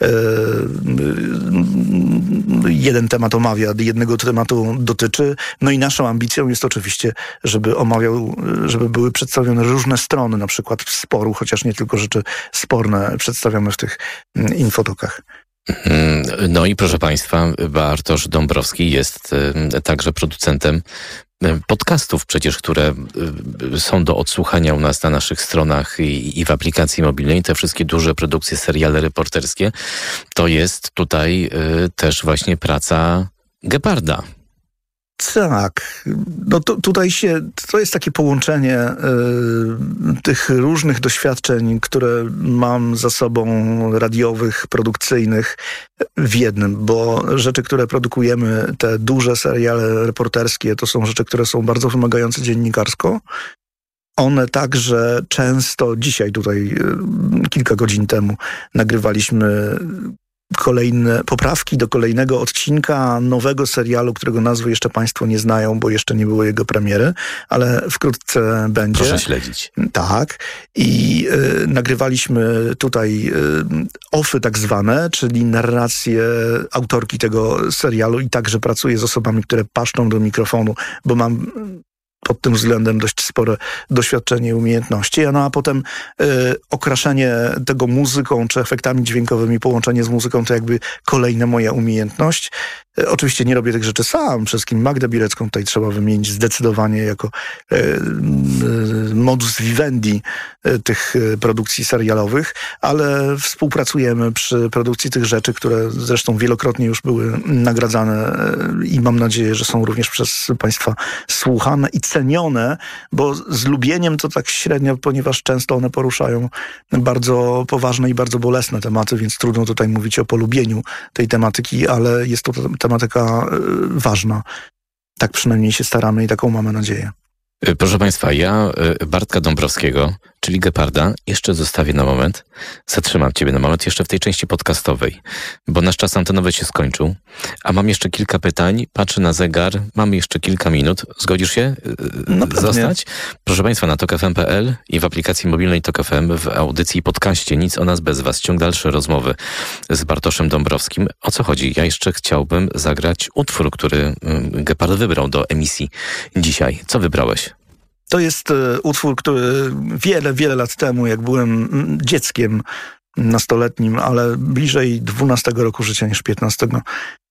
jeden temat omawia, jednego tematu dotyczy. No i naszą ambicją jest oczywiście, żeby były przedstawione różne strony, na przykład sporu, chociaż nie tylko rzeczy sporne przedstawiamy w tych Infotokach. No i proszę Państwa, Bartosz Dąbrowski jest także producentem podcastów przecież, które są do odsłuchania u nas na naszych stronach i w aplikacji mobilnej. Te wszystkie duże produkcje, seriale reporterskie, to jest tutaj też właśnie praca Geparda. Tak, to jest takie połączenie tych różnych doświadczeń, które mam za sobą, radiowych, produkcyjnych, w jednym, bo rzeczy, które produkujemy, te duże seriale reporterskie, to są rzeczy, które są bardzo wymagające dziennikarsko. One także często, dzisiaj tutaj kilka godzin temu nagrywaliśmy kolejne poprawki do kolejnego odcinka nowego serialu, którego nazwy jeszcze Państwo nie znają, bo jeszcze nie było jego premiery, ale wkrótce będzie. Proszę śledzić. Tak. I nagrywaliśmy tutaj offy tak zwane, czyli narrację autorki tego serialu i także pracuję z osobami, które paszczą do mikrofonu, bo mam pod tym względem dość spore doświadczenie i umiejętności, a potem okraszenie tego muzyką czy efektami dźwiękowymi, połączenie z muzyką to jakby kolejna moja umiejętność. Oczywiście nie robię tych rzeczy sam, przede wszystkim Magdę Birecką tutaj trzeba wymienić zdecydowanie jako modus vivendi tych produkcji serialowych, ale współpracujemy przy produkcji tych rzeczy, które zresztą wielokrotnie już były nagradzane i mam nadzieję, że są również przez Państwa słuchane i cenione, bo z lubieniem to tak średnio, ponieważ często one poruszają bardzo poważne i bardzo bolesne tematy, więc trudno tutaj mówić o polubieniu tej tematyki, ale jest to tematyka ważna. Tak przynajmniej się staramy i taką mamy nadzieję. Proszę Państwa, ja Bartka Dąbrowskiego, czyli Geparda, jeszcze zostawię na moment. Zatrzymam Ciebie na moment jeszcze w tej części podcastowej, bo nasz czas antenowy się skończył, a mam jeszcze kilka pytań. Patrzę na zegar, mamy jeszcze kilka minut. Zgodzisz się zostać? Proszę Państwa, na tokfm.pl i w aplikacji mobilnej Tok FM w audycji i podcaście Nic o nas bez Was. Ciąg dalszy rozmowy z Bartoszem Dąbrowskim. O co chodzi? Ja jeszcze chciałbym zagrać utwór, który Gepard wybrał do emisji dzisiaj. Co wybrałeś? To jest utwór, który wiele lat temu, jak byłem dzieckiem nastoletnim, ale bliżej 12 roku życia niż 15,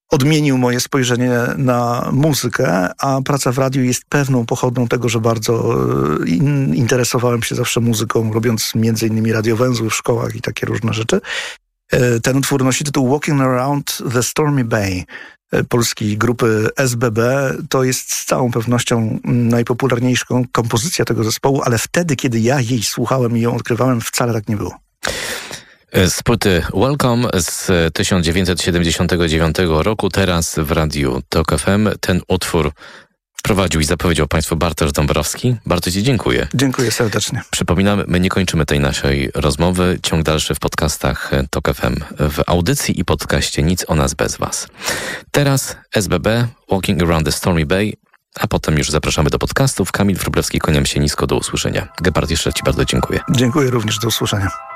odmienił moje spojrzenie na muzykę, a praca w radiu jest pewną pochodną tego, że bardzo interesowałem się zawsze muzyką, robiąc między innymi radiowęzły w szkołach i takie różne rzeczy. Ten utwór nosi tytuł Walking Around the Stormy Bay polskiej grupy SBB. To jest z całą pewnością najpopularniejsza kompozycja tego zespołu, ale wtedy, kiedy ja jej słuchałem i ją odkrywałem, wcale tak nie było. Z płyty Welcome z 1979 roku, teraz w Radiu TOK FM ten utwór wprowadził i zapowiedział Państwu Bartosz Dąbrowski. Bardzo Ci dziękuję. Dziękuję serdecznie. Przypominam, my nie kończymy tej naszej rozmowy. Ciąg dalszy w podcastach TOK FM, w audycji i podcaście Nic o nas bez Was. Teraz SBB, Walking Around the Stormy Bay, a potem już zapraszamy do podcastów. Kamil Wróblewski, kłaniam się nisko, do usłyszenia. Gebhard, jeszcze Ci bardzo dziękuję. Dziękuję również, do usłyszenia.